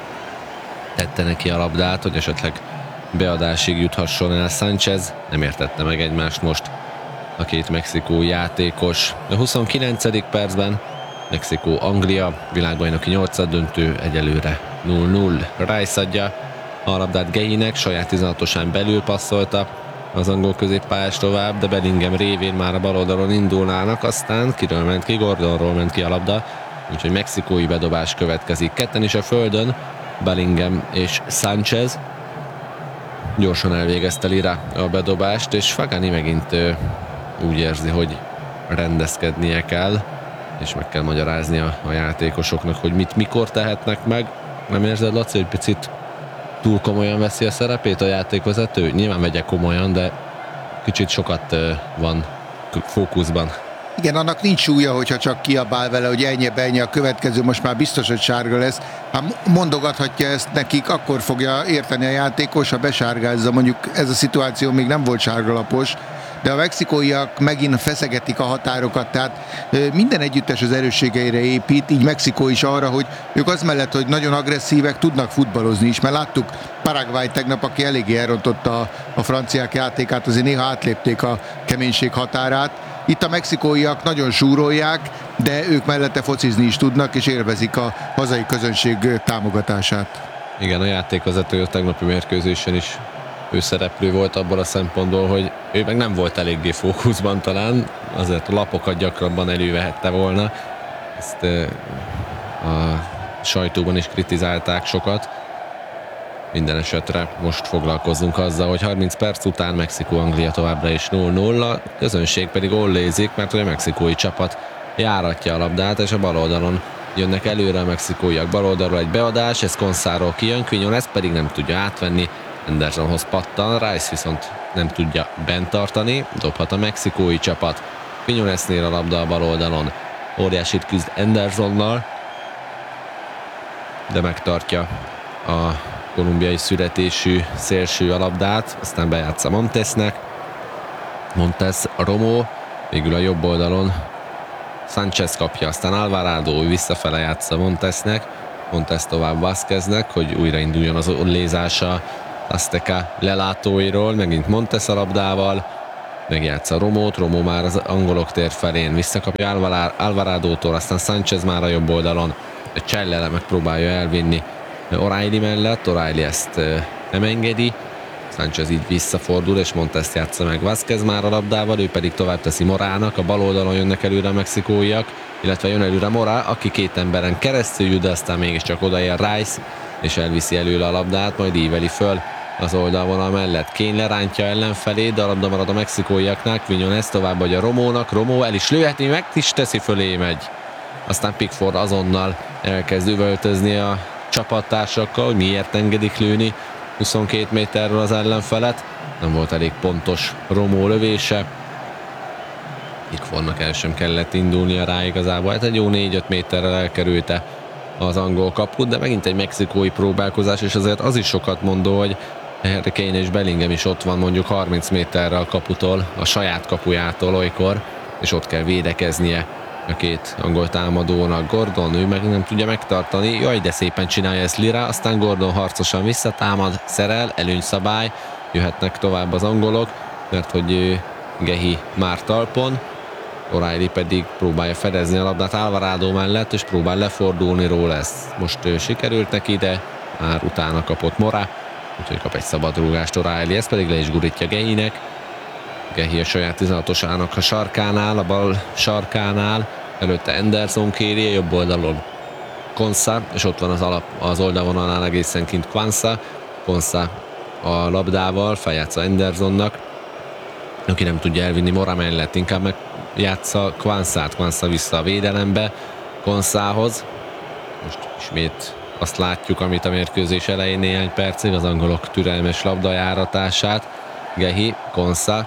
tette neki a labdát, hogy esetleg beadásig juthasson el Sánchez. Nem értette meg egymást most a két mexikói játékos. A huszonkilencedik percben Mexikó-Anglia világbajnoki nyolcaddöntő, egyelőre nulla nulla. Rice adja a labdát Gehinek, saját tizenhatosán belül passzolta az angol középpályás tovább, de Bellingham révén már a bal oldalon indulnának, aztán kiről ment ki, Gordonról ment ki a labda, úgyhogy mexikói bedobás következik. Ketten is a földön, Bellingham és Sánchez. Gyorsan elvégezte Lira a bedobást, és Fagani megint ö, úgy érzi, hogy rendezkednie kell, és meg kell magyarázni a, a játékosoknak, hogy mit mikor tehetnek meg. Nem érzed, Laci, hogy picit túl komolyan veszi a szerepét a játékvezető? Nyilván vegye komolyan, de kicsit sokat ö, van fókuszban. Igen, annak nincs súlya, hogyha csak kiabál vele, hogy ennyi, ennyi, a következő most már biztos, hogy sárga lesz. Hát mondogathatja ezt nekik, akkor fogja érteni a játékos, ha besárgázza. Mondjuk ez a szituáció még nem volt sárgalapos, de a mexikóiak megint feszegetik a határokat, tehát minden együttes az erősségeire épít, így Mexikó is arra, hogy ők az mellett, hogy nagyon agresszívek, tudnak futballozni is, mert láttuk Paraguay tegnap, aki eléggé elrontotta a, a franciák játékát, azért néha átlépték a keménység határát. Itt a mexikóiak nagyon súrolják, de ők mellette focizni is tudnak, és élvezik a hazai közönség támogatását. Igen, a játékvezető a tegnapi mérkőzésen is ő szereplő volt abban a szempontból, hogy ő meg nem volt eléggé fókuszban talán, azért a lapokat gyakrabban elővehette volna. Ezt a sajtóban is kritizálták sokat. Minden esetre most foglalkozzunk azzal, hogy harminc perc után Mexikó-Anglia továbbra is nulla nulla, közönség pedig ollézik, mert hogy a mexikói csapat járatja a labdát, és a bal oldalon jönnek előre a mexikóiak. Bal oldalról egy beadás, ez Konszáról kijön, Quiñones pedig nem tudja átvenni, Andersonhoz pattan, Rice viszont nem tudja bent tartani, dobhat a mexikói csapat. Quiñonesnél a labda a bal oldalon, óriásit küzd Andersonnal, de megtartja a kolumbiai születésű szélső a labdát, aztán bejátsza Montesnek. Montes, Romó, végül a jobb oldalon Sánchez kapja, aztán Alvarado visszafele játsza Montesnek, Montes tovább Vázqueznek, hogy újrainduljon az lézása Azteca lelátóiról, megint Montes a labdával, megjátsza Romót, Romó már az angolok tér felén visszakapja Alvarádótól, aztán Sánchez már a jobb oldalon, Csellele megpróbálja elvinni O'Reilly mellett, O'Reilly ezt nem engedi, Sánchez így visszafordul, és Montest játsza meg Vázquez már a labdával, ő pedig tovább teszi Morának, a bal oldalon jönnek előre a mexikóiak, illetve jön előre Morá, aki két emberen keresztül jut, de aztán mégiscsak odaér Rice, és elviszi előle a labdát, majd íveli föl az oldalvonal mellett. Kane lerántja ellenfelé, de a labda marad a mexikóiaknál, Quiñones tovább adja Romónak, Romó el is lőheti, meg is teszi, fölé megy. Aztán Pickford azonnal elkezd üvöltözni a csapattársakkal, hogy miért engedik lőni huszonkét méterről az ellenfelet. Nem volt elég pontos Romó lövése. Pickfordnak el sem kellett indulnia rá igazából. Hát egy jó négy-öt méterrel elkerülte az angol kaput, de megint egy mexikói próbálkozás, és azért az is sokat mondó, hogy Harry Kane és Bellingham is ott van mondjuk harminc méterrel a kaputól, a saját kapujától olykor, és ott kell védekeznie a két angol támadónak. Gordon, ő meg nem tudja megtartani, jaj, de szépen csinálja ezt Lira, aztán Gordon harcosan visszatámad, szerel, előnyszabály, jöhetnek tovább az angolok, mert hogy Gehi már talpon, O'Reilly pedig próbálja fedezni a labdát Alvarado mellett, és próbál lefordulni róla, ez most ő sikerült neki, de már utána kapott Mora, úgyhogy kap egy szabadrúgást O'Reilly, ez pedig le is gurítja Gehinek. Gehi a saját tizenhatosának a sarkánál, a bal sarkánál, előtte Anderson kéri, a jobb oldalon Konsa, és ott van az, alap, az oldalvonalán egészen kint Quansah. Konsa a labdával feljátsza Andersonnak, aki nem tudja elvinni Mora mellett, inkább megjátsza Quansah-t, Quansah vissza a védelembe Konsához. Most ismét azt látjuk, amit a mérkőzés elején néhány percig, az angolok türelmes labdajáratását. Gehi, Konsa,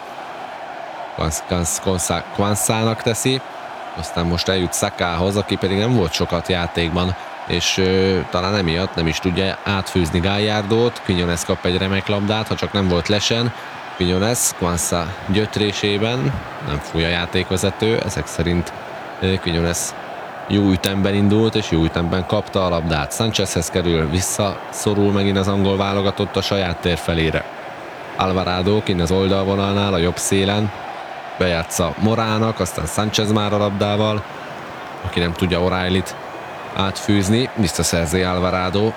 Konsa Quansah-nak teszi, aztán most eljut Sakahoz, aki pedig nem volt sokat játékban, és ö, talán emiatt nem is tudja átfűzni Gallardót. Quiñones kap egy remek labdát, ha csak nem volt lesen. Quiñones Quansah gyötrésében, nem fúj a játékvezető, ezek szerint Quiñones jó ütemben indult, és jó ütemben kapta a labdát. Sánchezhez kerül, visszaszorul megint az angol válogatott a saját tér felére. Alvarado kint az oldalvonalnál, a jobb szélen, bejátsza Morának, aztán Sánchez már a labdával, aki nem tudja O'Reillyt átfűzni, visszaszerzi Alvarado.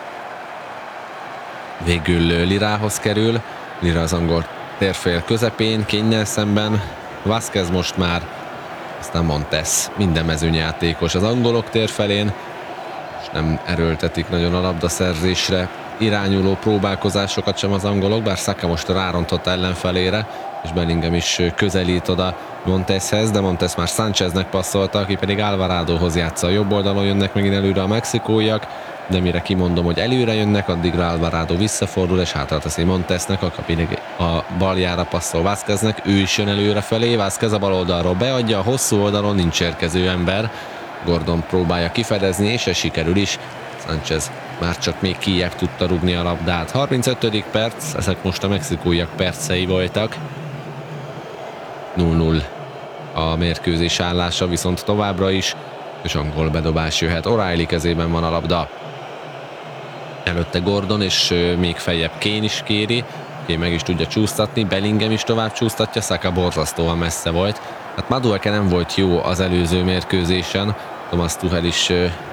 Végül Lirához kerül, Lira az angol térfél közepén, Kane-nel szemben, Vázquez most már, aztán Montes, minden mezőnyjátékos az angolok tér felén, és nem erőltetik nagyon a labdaszerzésre irányuló próbálkozásokat sem az angolok, bár Saka most rárontott ellenfelére, és Bellingham is közelít oda Monteshez, de Montes már Sáncheznek passzolta, aki pedig Alvaradóhoz játsza. A jobb oldalon jönnek megint előre a mexikóiak, de mire kimondom, hogy előre jönnek, addigra Alvarado visszafordul, és hátrateszi Montesnek, aki pedig a baljára passzol Vázqueznek, ő is jön előre felé, Vázquez a bal oldalról beadja, a hosszú oldalon nincs érkező ember, Gordon próbálja kifedezni, és ez sikerül is. Sánchez már csak még kijebb tudta rugni a labdát. harmincötödik perc, ezek most a mexikóiak percei voltak. nulla nulla a mérkőzés állása, viszont továbbra is, és angol bedobás jöhet. O'Reilly kezében van a labda. Előtte Gordon, és még feljebb Kane is kéri. Kane meg is tudja csúsztatni, Bellingham is tovább csúsztatja, Saka borzasztóan messze volt. Hát Madueke nem volt jó az előző mérkőzésen, Thomas Tuchel is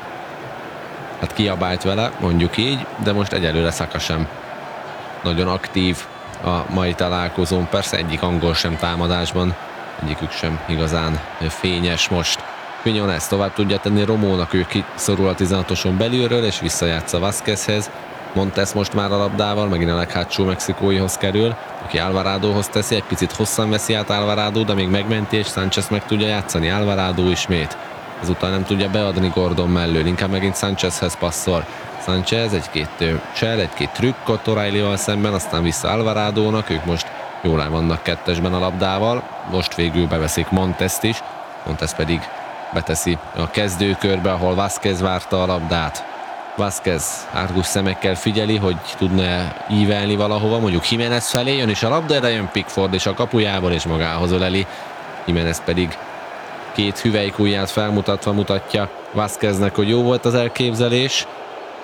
hát kiabált vele, mondjuk így, de most egyelőre Saka sem nagyon aktív a mai találkozón. Persze egyik angol sem támadásban, egyikük sem igazán fényes most. Quiñones tovább tudja tenni Romónak, ő kiszorul a tizenhatoson belülről, és visszajátsza Vázquezhez. Montes most már a labdával, megint a leghátsó mexikóihoz kerül, aki Alvaradóhoz teszi, egy picit hosszan veszi át Alvarado, de még megmenti, és Sánchez meg tudja játszani. Alvarado ismét. Ezután nem tudja beadni Gordon mellől, inkább megint Sánchezhez passzol. Sánchez egy-két csel, egy-két trükkot O'Reillyval szemben, aztán vissza Alvaradónak, ők most jól el vannak kettesben a labdával, most végül beveszik Montest is, Montes pedig beteszi a kezdőkörbe, ahol Vázquez várta a labdát. Vázquez árgus szemekkel figyeli, hogy tudna ívelni valahova, mondjuk Jiménez felé jön, és a labda ide jön Pickford, és a kapujából, és magához öleli. Jiménez pedig két hüvelykujját felmutatva mutatja Vázqueznek, hogy jó volt az elképzelés.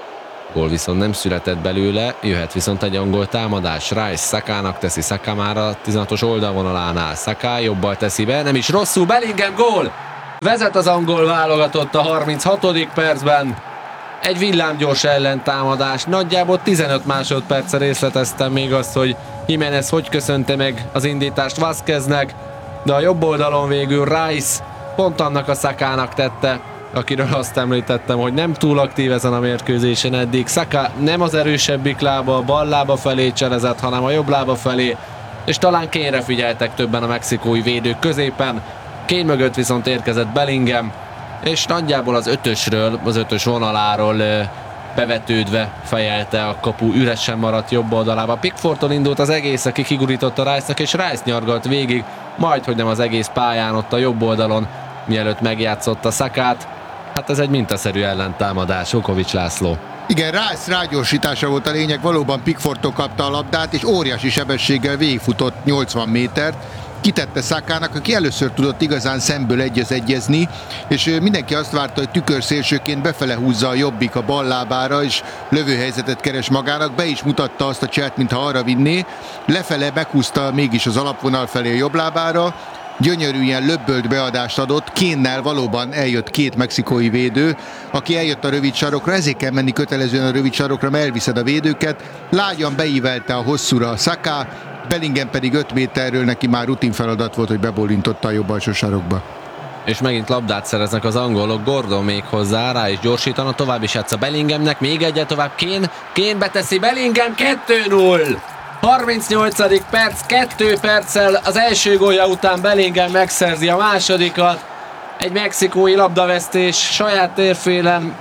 Gól viszont nem született belőle, jöhet viszont egy angol támadás. Rice Sakának teszi, Saka már a tizenhatos oldalvonalánál. Saka jobbal teszi be, nem is rosszul, Bellingham gól! Vezet az angol válogatott a harminchatodik percben. Egy villámgyors ellentámadás, nagyjából tizenöt másodperce részleteztem még azt, hogy Jimenez hogy köszönte meg az indítást Vázqueznek, de a jobb oldalon végül Rice pont annak a Sakának tette, akiről azt említettem, hogy nem túl aktív ezen a mérkőzésen eddig. Saka nem az erősebbik lába, a bal lába felé cselezett, hanem a jobb lába felé, és talán Kane-re figyeltek többen a mexikói védők középen. Kane mögött viszont érkezett Bellingham, és nagyjából az ötösről, az ötös vonaláról bevetődve fejelte a kapu üresen maradt jobb oldalába. Pickfordtól indult az egész, aki kigurította Rice-nak, és Rice nyargalt végig, majd hogy nem az egész pályán ott a jobb oldalon, mielőtt megjátszotta Sakát. Hát ez egy mintaszerű ellentámadás, Vukovics László. Igen, Rice rágyorsítása volt a lényeg, valóban Pickfordtól kapta a labdát, és óriási sebességgel végigfutott nyolcvan métert, kitette Sakának, aki először tudott igazán szemből egyez egyezni, és mindenki azt várta, hogy tükörszélsőként befele húzza a jobbik a bal lábára, és lövőhelyzetet keres magának, be is mutatta azt a cselt, mintha arra vinné, lefele meghúzta mégis az alapvonal felé a jobb lábára, gyönyörű ilyen löbbölt beadást adott, Kane-nel valóban eljött két mexikói védő, aki eljött a rövid sarokra, ezért kell menni kötelezően a rövid sarokra, mert elviszed a védőket, lágyan beívelte a hosszúra a Saka, Bellingham pedig öt méterről neki már rutin feladat volt, hogy bebólintotta a jobb alsó sarokba. És megint labdát szereznek az angolok, Gordon még hozzá, rá is gyorsítana, tovább is játsz a Bellinghamnek, még egyet tovább Kane, Kane beteszi, Bellingham kettő null! harmincnyolcadik perc, kettő perccel az első gólja után Bellingham megszerzi a másodikat. Egy mexikói labdavesztés saját térfélen,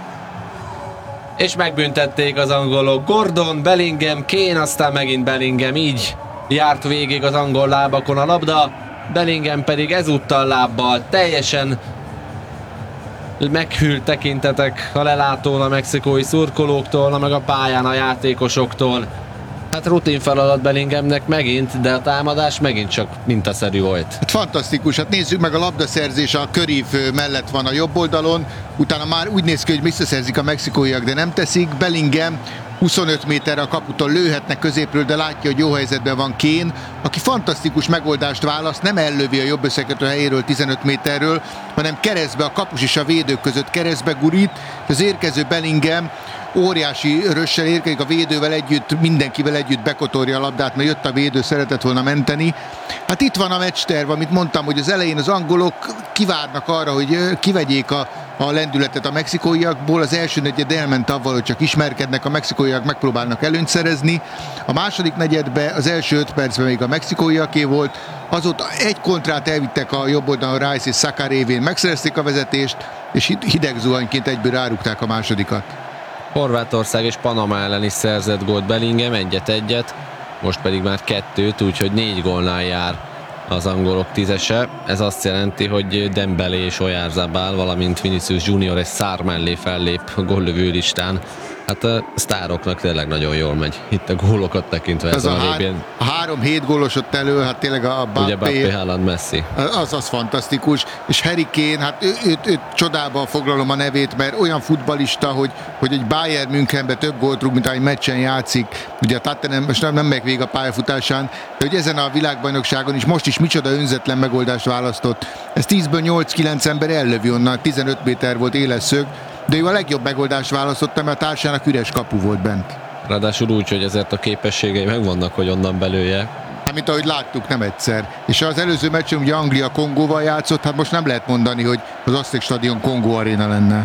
és megbüntették az angolok. Gordon, Bellingham, Kane, aztán megint Bellingham, így járt végig az angol lábakon a labda. Bellingham pedig ezúttal lábbal teljesen meghűlt tekintetek a lelátón a mexikói szurkolóktól, meg a pályán a játékosoktól. Hát rutin feladat Bellinghamnek megint, de a támadás megint csak mintaszerű volt. Hát fantasztikus, hát nézzük meg, a labdaszerzés a körív mellett van a jobb oldalon, utána már úgy néz ki, hogy visszaszerzik a mexikóiak, de nem teszik. Bellingham huszonöt méterre a kaputól lőhetnek középről, de látja, hogy jó helyzetben van Kane, aki fantasztikus megoldást választ, nem ellövi a jobb összekötő helyéről tizenöt méterről, hanem keresztbe, a kapus és a védők között keresztbe gurít, és az érkező Bellingham óriási rössel érkezik a védővel együtt, mindenkivel együtt bekotorja a labdát, mert jött a védő, szeretett volna menteni. Hát itt van a meccsterv, amit mondtam, hogy az elején az angolok kivárnak arra, hogy kivegyék a, a lendületet a mexikóiakból. Az első negyed elment avval, hogy csak ismerkednek, a mexikóiak megpróbálnak előnyt szerezni. A második negyedben, az első öt percben még a mexikóiaké volt, azóta egy kontrát elvittek a jobb oldalon, Rice és Saka révén megszerezték a vezetést, és hideg zuhanyként egyből rárúgták a másodikat. Horvátország és Panama ellen is szerzett gólt Bellingham, egyet-egyet, most pedig már kettőt, úgyhogy négy gólnál jár az angolok tízese. Ez azt jelenti, hogy Dembélé és Oyarzabal, valamint Vinicius Junior és Sarr mellé fellép a góllövő listán. Hát a sztároknak tényleg nagyon jól megy itt a gólokat tekintve. Ez a, a, hár, a három hét gólos ott elő, hát tényleg a Mbappé, ugye Mbappé, Haaland, Messi. Az, az fantasztikus, és Harry Kane, hát őt, őt, őt csodában foglalom a nevét, mert olyan futballista, hogy, hogy egy Bayern Münchenben több gólt rúg, mint ahogy meccsen játszik. Ugye a Tottenham most nem, nem megy végig a pályafutásán, de hogy ezen a világbajnokságon is most is micsoda önzetlen megoldást választott. Ez tízből nyolc-kilenc ember ellövi onnan, tizenöt méter volt éles szög, de ő a legjobb megoldást választotta, mert a társának üres kapu volt bent. Ráadásul úgy, hogy ezért a képességei megvannak, hogy onnan belője. Hát, mint ahogy láttuk, nem egyszer. És az előző meccsen ugye Anglia Kongóval játszott, hát most nem lehet mondani, hogy az Aztec stadion Kongó aréna lenne.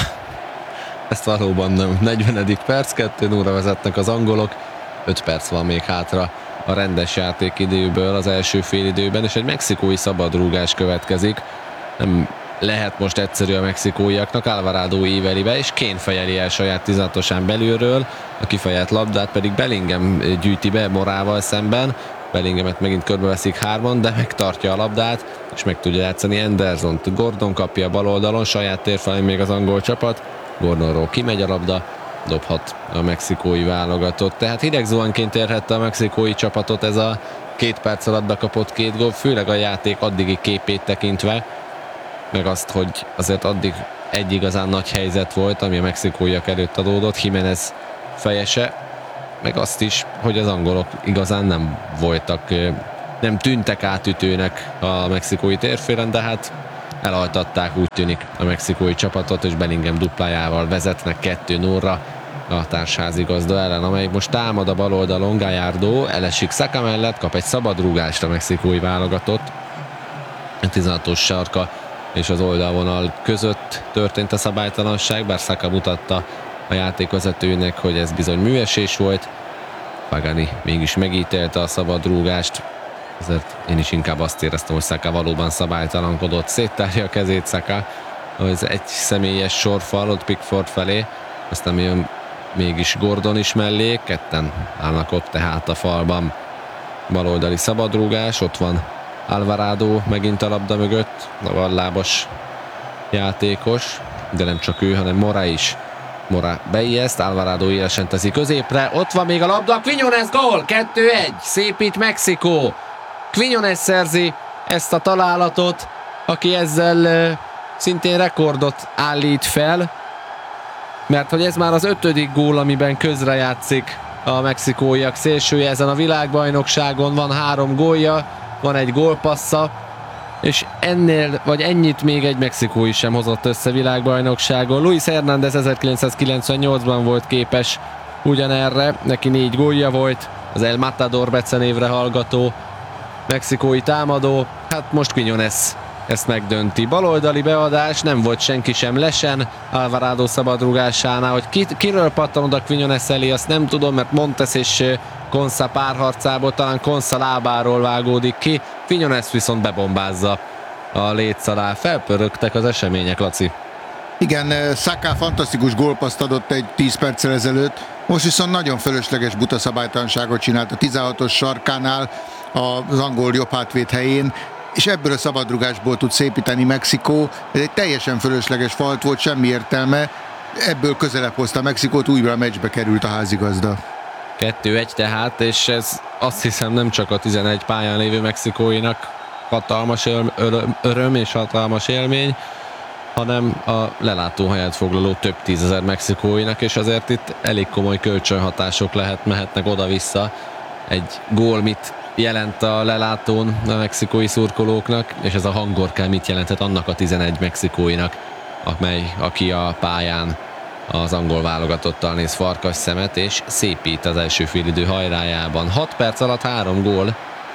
Ezt valóban nem. negyvenedik perc, kettő nulla vezetnek az angolok, öt perc van még hátra a rendes játékidőből az első félidőben, és egy mexikói szabadrúgás következik. Nem lehet most egyszerű a mexikóiaknak, Alvarado íveli be, és Kane fejeli el saját tizenhatosán belülről, a kifejelt labdát pedig Bellingham gyűjti be Morával szemben. Bellinghamet megint körbeveszik hárman, de megtartja a labdát, és meg tudja játszani Andersont. Gordon kapja a bal oldalon, saját térfelén még az angol csapat, Gordonról kimegy a labda, dobhat a mexikói válogatott. Tehát hideg zuhanként érhette a mexikói csapatot ez a két perc alatt bekapott két gól, főleg a játék addigi képét tekintve. meg azt, hogy azért addig egy igazán nagy helyzet volt, ami a mexikóiak előtt adódott, Jiménez fejese, meg azt is, hogy az angolok igazán nem voltak, nem tűntek átütőnek a mexikói térfélen, de hát elaltatták, úgy tűnik, a mexikói csapatot, és Bellingham duplájával vezetnek kettő nullra a társházigazda ellen, amely most támad a bal oldalon. Gallardo elesik Saka mellett, kap egy szabadrúgást a mexikói válogatott. A tizenhatos sarka és az oldalvonal között történt a szabálytalanság, bár Saka mutatta a játékvezetőnek, hogy ez bizony műesés volt. Pagani mégis megítélte a szabadrúgást, ezért én is inkább azt éreztem, hogy Saka valóban szabálytalankodott. Széttárja a kezét Saka, az egy személyes sorfal ott Pickford felé, aztán jön mégis Gordon is mellé, ketten állnak ott tehát a falban. Baloldali szabadrúgás, ott van Alvarado megint a labda mögött, a vallábas játékos, de nem csak ő, hanem Mora is. Mora beijeszt, Alvarado élesen teszi középre, ott van még a labda, Quiñones gól, kettő egy, szépít Mexikó. Quiñones szerzi ezt a találatot, aki ezzel uh, szintén rekordot állít fel, mert hogy ez már az ötödik gól, amiben közrejátszik a mexikóiak szélsője ezen a világbajnokságon, van három gólja, van egy gólpassza, és ennél, vagy ennyit még egy mexikói sem hozott össze világbajnokságon. Luis Hernández ezerkilencszázkilencvennyolcban volt képes ugyanerre, neki négy gólja volt, az El Matador becenévre hallgató mexikói támadó, hát most Quiñones ezt megdönti. Baloldali beadás, nem volt senki sem lesen Alvarado szabadrugásánál, hogy ki, kiről pattan oda Quiñones elé, azt nem tudom, mert Montes és Konsa párharcából talán Konsa lábáról vágódik ki, Quiñones viszont bebombázza a léc alá. Felpörögtek az események, Laci. Igen, Saka fantasztikus gólpaszt adott egy tíz perccel ezelőtt, most viszont nagyon fölösleges buta szabálytalanságot csinált a tizenhatos sarkánál, az angol jobb hátvéd helyén, és ebből a szabadrugásból tud szépíteni Mexikó. Ez egy teljesen fölösleges falt volt, semmi értelme, ebből közelebb hozta Mexikót, újra a meccsbe került a házigazda. kettő egy tehát, és ez azt hiszem nem csak a tizenegy pályán lévő mexikóinak hatalmas öröm, öröm és hatalmas élmény, hanem a lelátóhelyet foglaló több tízezer mexikóinak, és azért itt elég komoly kölcsönhatások lehet, mehetnek oda-vissza. Egy gól mit jelent a lelátón a mexikói szurkolóknak, és ez a hangorká mit jelentett annak a tizenegy mexikóinak, amely, aki a pályán az angol válogatottal néz farkas szemet, és szépít az első félidő hajrájában. hat perc alatt három gól,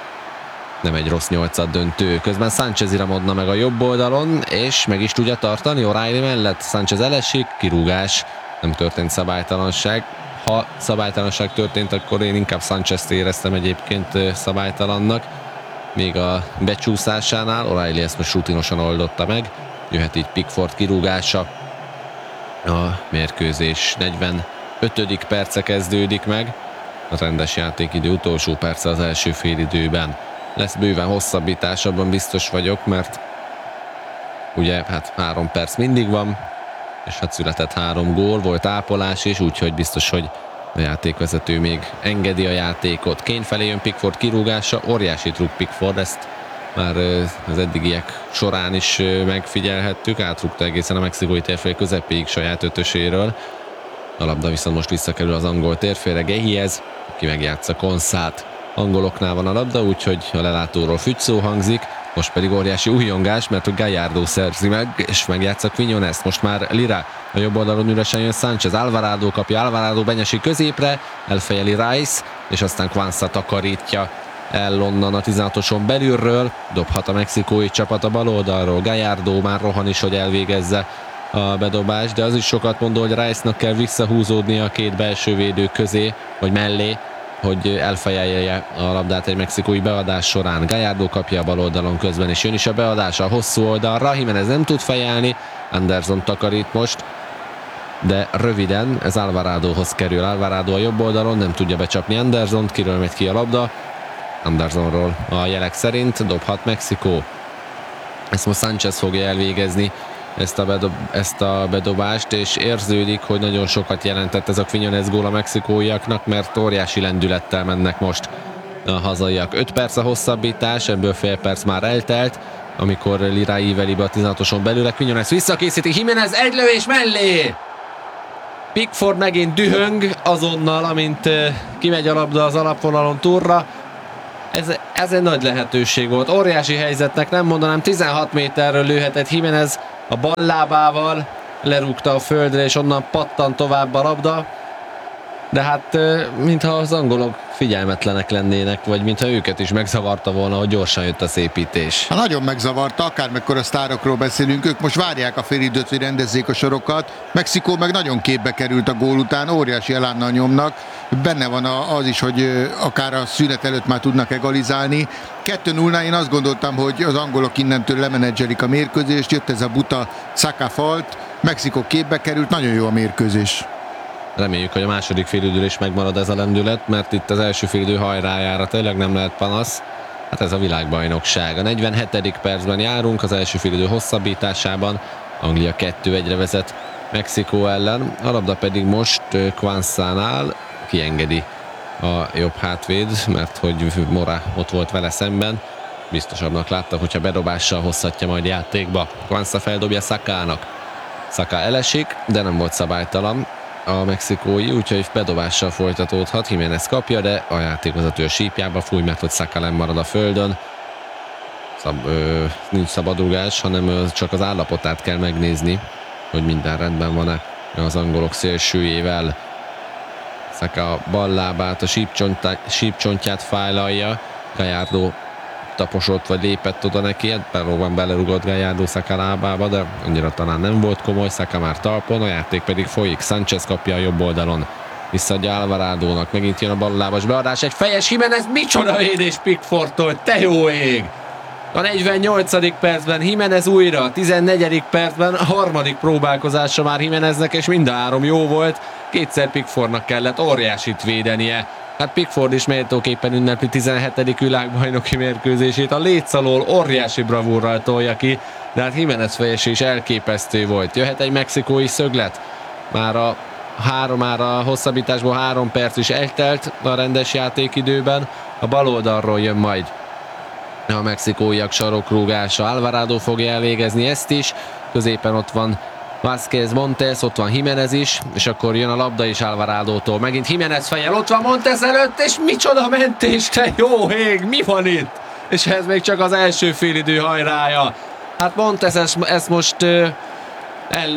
nem egy rossz nyolcad döntő. Közben Sánchez iramodna meg a jobb oldalon, és meg is tudja tartani O'Reilly mellett. Sánchez elesik, kirúgás, nem történt szabálytalanság. Ha szabálytalanság történt, akkor én inkább Sánchezt éreztem egyébként szabálytalannak. Még a becsúszásánál O'Reilly ezt most rutinosan oldotta meg. Jöhet így Pickford kirúgása. A mérkőzés negyvenötödik perce kezdődik meg. A rendes játékidő utolsó perce az első félidőben. Lesz bőven hosszabbítás, abban biztos vagyok, mert ugye hát három perc mindig van, és hát született három gól, volt ápolás is, úgyhogy biztos, hogy a játékvezető még engedi a játékot. Kane felé jön Pickford kirúgása, óriási trükk Pickford, ezt már az eddigiek során is megfigyelhettük, átrúgta egészen a mexikói térfél közepéig saját ötöséről. A labda viszont most visszakerül az angol térfélre, Gehiez, aki megjátsza Konsát. Angoloknál van a labda, úgyhogy a lelátóról fügyszó hangzik, most pedig óriási újongás, mert hogy Gallardo szerzi meg, és megjátsza Quiñones. Most már Lira, a jobb oldalon üresen jön Sánchez, Alvarado kapja, Alvarado benyesi középre, elfejeli Rice, és aztán Kwanza takarítja el onnan a tizenhatoson belülről, dobhat a mexikói csapat a bal oldalról, Gallardo már rohan is, hogy elvégezze a bedobást, de az is sokat mondó, hogy Rice-nak kell visszahúzódnia a két belső védő közé, vagy mellé, hogy elfejelje a labdát egy mexikói beadás során. Gallardo kapja a bal oldalon közben, és jön is a beadás a hosszú oldalra. Jiménez nem tud fejelni, Anderson takarít most, de röviden ez Alvaradohoz kerül. Alvarado a jobb oldalon nem tudja becsapni Andersont, kiről megy ki a labda. Andersonról a jelek szerint dobhat Mexikó. Ezt most Sánchez fogja elvégezni, ezt a, bedob, ezt a bedobást, és érződik, hogy nagyon sokat jelentett ez a Quiñones gól a mexikóiaknak, mert óriási lendülettel mennek most a hazaiak. öt perc a hosszabbítás, ebből fél perc már eltelt, amikor Lira íveli be a tizenhatoson belőle. Quinones visszakészíti, Jiménez egy lövés mellé! Pickford megint dühöng azonnal, amint kimegy a labda az alapvonalon túlra. Ez, ez egy nagy lehetőség volt. Óriási helyzetnek nem mondanám, tizenhat méterről lőhetett Jiménez a ballábával, lerúgta a földre, és onnan pattan tovább a labda. De hát mintha az angolok figyelmetlenek lennének, vagy mintha őket is megzavarta volna, hogy gyorsan jött a szépítés. Ha nagyon megzavarta, akármekkora sztárokról beszélünk, ők most várják a félidőt, hogy rendezzék a sorokat. Mexikó meg nagyon képbe került a gól után, óriási elánnal nyomnak. Benne van az is, hogy akár a szünet előtt már tudnak egalizálni. kettő nullnál én azt gondoltam, hogy az angolok innentől lemenedzselik a mérkőzést, jött ez a buta Saka falt, Mexikó képbe került, nagyon jó a mérkőzés. Reméljük, hogy a második félidőre is megmarad ez a lendület, mert itt az első félidő hajrájára tényleg nem lehet panasz. Hát ez a világbajnokság. A negyvenhetedik percben járunk, az első félidő hosszabbításában. Anglia kettő egyre vezet Mexikó ellen. A labda pedig most Quansánál kiengedi a jobb hátvéd, mert hogy Mora ott volt vele szemben. Biztosabbnak látta, hogyha bedobással hozhatja majd játékba. Quansá feldobja Sakának. Saka elesik, de nem volt szabálytalan a mexikói, úgyhogy bedobással folytatódhat. Jiménez kapja, de a játékvezető a sípjába fúj, mert hogy Saka nem marad a földön. Szab, ö, nincs szabadrugás, hanem ö, csak az állapotát kell megnézni, hogy minden rendben van-e az angolok szélsőjével. Saka a bal lábát, a sípcsontját fájlalja. Gallardo taposott, vagy lépett oda neki, valóban belerugott Gallardo Saka lábába, de annyira talán nem volt komoly. Saka már talpon, a játék pedig folyik. Sánchez kapja a jobb oldalon, visszaadja Alvarádónak, megint jön a ballábas beadás, egy fejes Jiménez, micsoda védés Pickfordtól, te jó ég! A negyvennyolcadik percben Jiménez újra, a tizennegyedik percben a harmadik próbálkozása már Jiméneznek, és mind a három jó volt, kétszer Pickfordnak kellett óriásit védenie. Hát Pickford is méltóképpen ünnepli tizenhetedik világbajnoki mérkőzését, a léc alól óriási bravúrral tolja ki, de hát Jiménez fejese is elképesztő volt. Jöhet egy mexikói szöglet, már a három, már a hosszabbításból három perc is eltelt a rendes játékidőben, a bal oldalról jön majd a mexikóiak sarokrúgása. Alvarado fogja elvégezni ezt is, középen ott van Vázquez, Montes, ott van Jiménez is, és akkor jön a labda is Alvarádótól. Megint Jiménez fejjel, ott van Montes előtt, és micsoda mentés, te jó ég, mi van itt? És ez még csak az első félidő hajrája. Hát Montes ezt, ezt most uh, el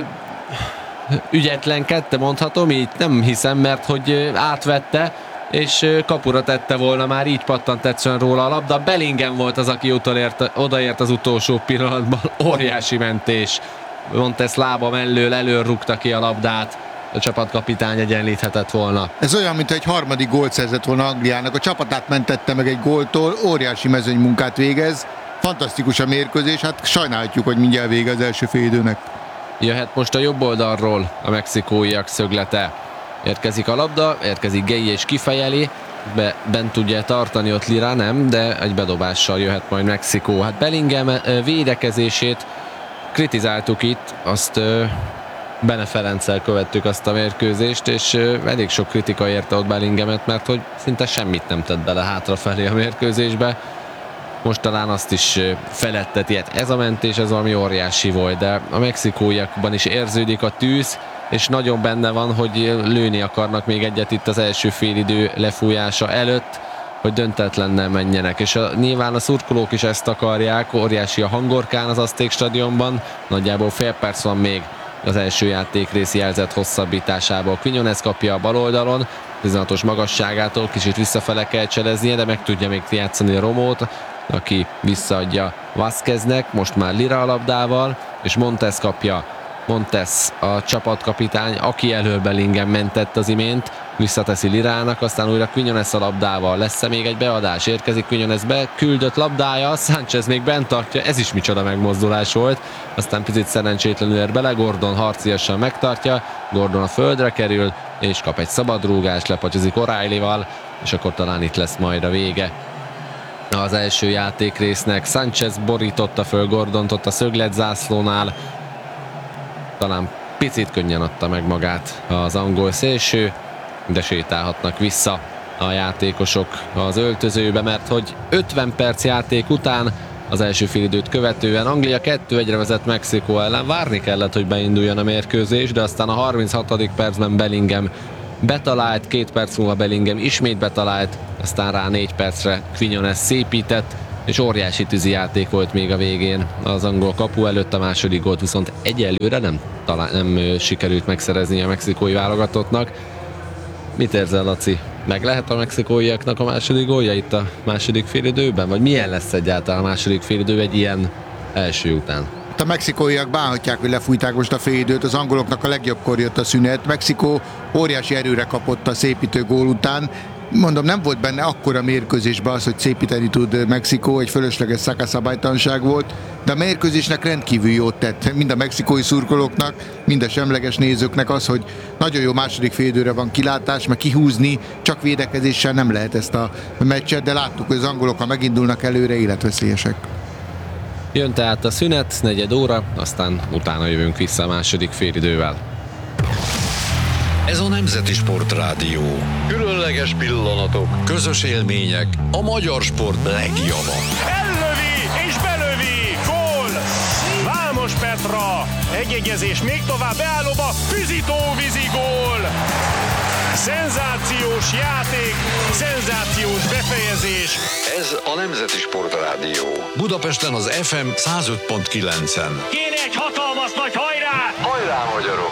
ügyetlenkedte, mondhatom így, nem hiszem, mert hogy uh, átvette, és uh, kapura tette volna, már így pattant egyszerűen róla a labda. Bellingham volt az, aki utolért, odaért az utolsó pillanatban, óriási mentés. Montes lába mellől elől rúgta ki a labdát, a csapatkapitány egyenlíthetett volna. Ez olyan, mint egy harmadik gólt szerzett volna Angliának, a csapatát mentette meg egy góltól, óriási mezőny munkát végez, fantasztikus a mérkőzés, hát sajnálhatjuk, hogy mindjárt vége az első félidőnek. Jöhet most a jobb oldalról a mexikóiak szöglete. Érkezik a labda, érkezik Gueye és kifejeli, be, bent tudja tartani ott Lira, nem, de egy bedobással jöhet majd Mexikó. Hát Bellingham védekezését kritizáltuk itt, azt Bene Ferenccel követtük azt a mérkőzést, és elég sok kritika érte ott Bellinghamet, mert hogy szinte semmit nem tett bele hátrafelé a mérkőzésbe. Most talán azt is feletteti, hát ez a mentés, ez valami óriási volt, de a mexikóiakban is érződik a tűz, és nagyon benne van, hogy lőni akarnak még egyet itt az első félidő lefújása előtt, hogy döntetlennel menjenek, és a, nyilván a szurkolók is ezt akarják, óriási a hangorkán az Azték stadionban, nagyjából fél perc van még az első játékrész jelzett hosszabbításából. Quinones kapja a bal oldalon, tizenhatos magasságától kicsit visszafele kell cseleznie, de meg tudja még játszani a Romót, aki visszaadja Vázqueznek, most már Lira a labdával, és Montes kapja. Montes a csapatkapitány, aki elől Bellingham mentett az imént, visszateszi Lirának, aztán újra Quinones a labdával. Lesz-e még egy beadás? Érkezik Quinones be, küldött labdája, Sánchez még bent tartja, ez is micsoda megmozdulás volt. Aztán picit szerencsétlenül ér bele, Gordon harciasan megtartja, Gordon a földre kerül, és kap egy szabadrúgást, lepacsizik O'Reillyval, és akkor talán itt lesz majd a vége az első játékrésznek. Sánchez borította föl Gordont ott a szöglet zászlónál, talán picit könnyen adta meg magát az angol szélső, de sétálhatnak vissza a játékosok az öltözőbe, mert hogy ötven perc játék után, az első félidőt követően Anglia kettő egyre vezet Mexikó ellen. Várni kellett, hogy beinduljon a mérkőzés, de aztán a harminchatodik percben Bellingham betalált, két perc múlva Bellingham ismét betalált, aztán rá négy percre Quinones szépített, és óriási tűzijáték volt még a végén az angol kapu előtt. A második gólt viszont egyelőre nem, talán, nem sikerült megszerezni a mexikói válogatottnak. Mit érzel, Laci? Meg lehet a mexikóiaknak a második gólja itt a második félidőben? Vagy milyen lesz egyáltalán a második félidő egy ilyen első után? A mexikóiak bánhatják, hogy lefújták most a félidőt, az angoloknak a legjobbkor jött a szünet. Mexikó óriási erőre kapott a szépítő gól után. Mondom, nem volt benne akkora mérkőzésben az, hogy szépíteni tud Mexikó, egy fölösleges szakaszabálytalanság volt, de a mérkőzésnek rendkívül jót tett, mind a mexikói szurkolóknak, mind a semleges nézőknek az, hogy nagyon jó második félidőre van kilátás, meg kihúzni, csak védekezéssel nem lehet ezt a meccset, de láttuk, hogy az angolok, ha megindulnak előre, életveszélyesek. Jön tehát a szünet, negyed óra, aztán utána jövünk vissza a második félidővel. Ez a Nemzeti Sportrádió. Különleges pillanatok, közös élmények, a magyar sport legjava. Ellövi és belövi! Gól! Vámos Petra! Egyegyezés még tovább beállóba, Füzitó vízi gól! Szenzációs játék, szenzációs befejezés. Ez a Nemzeti Sportrádió. Budapesten az ef em száz öt pont kilencen. Kéne egy hatalmas nagy hajrá! Hajrá, magyarok!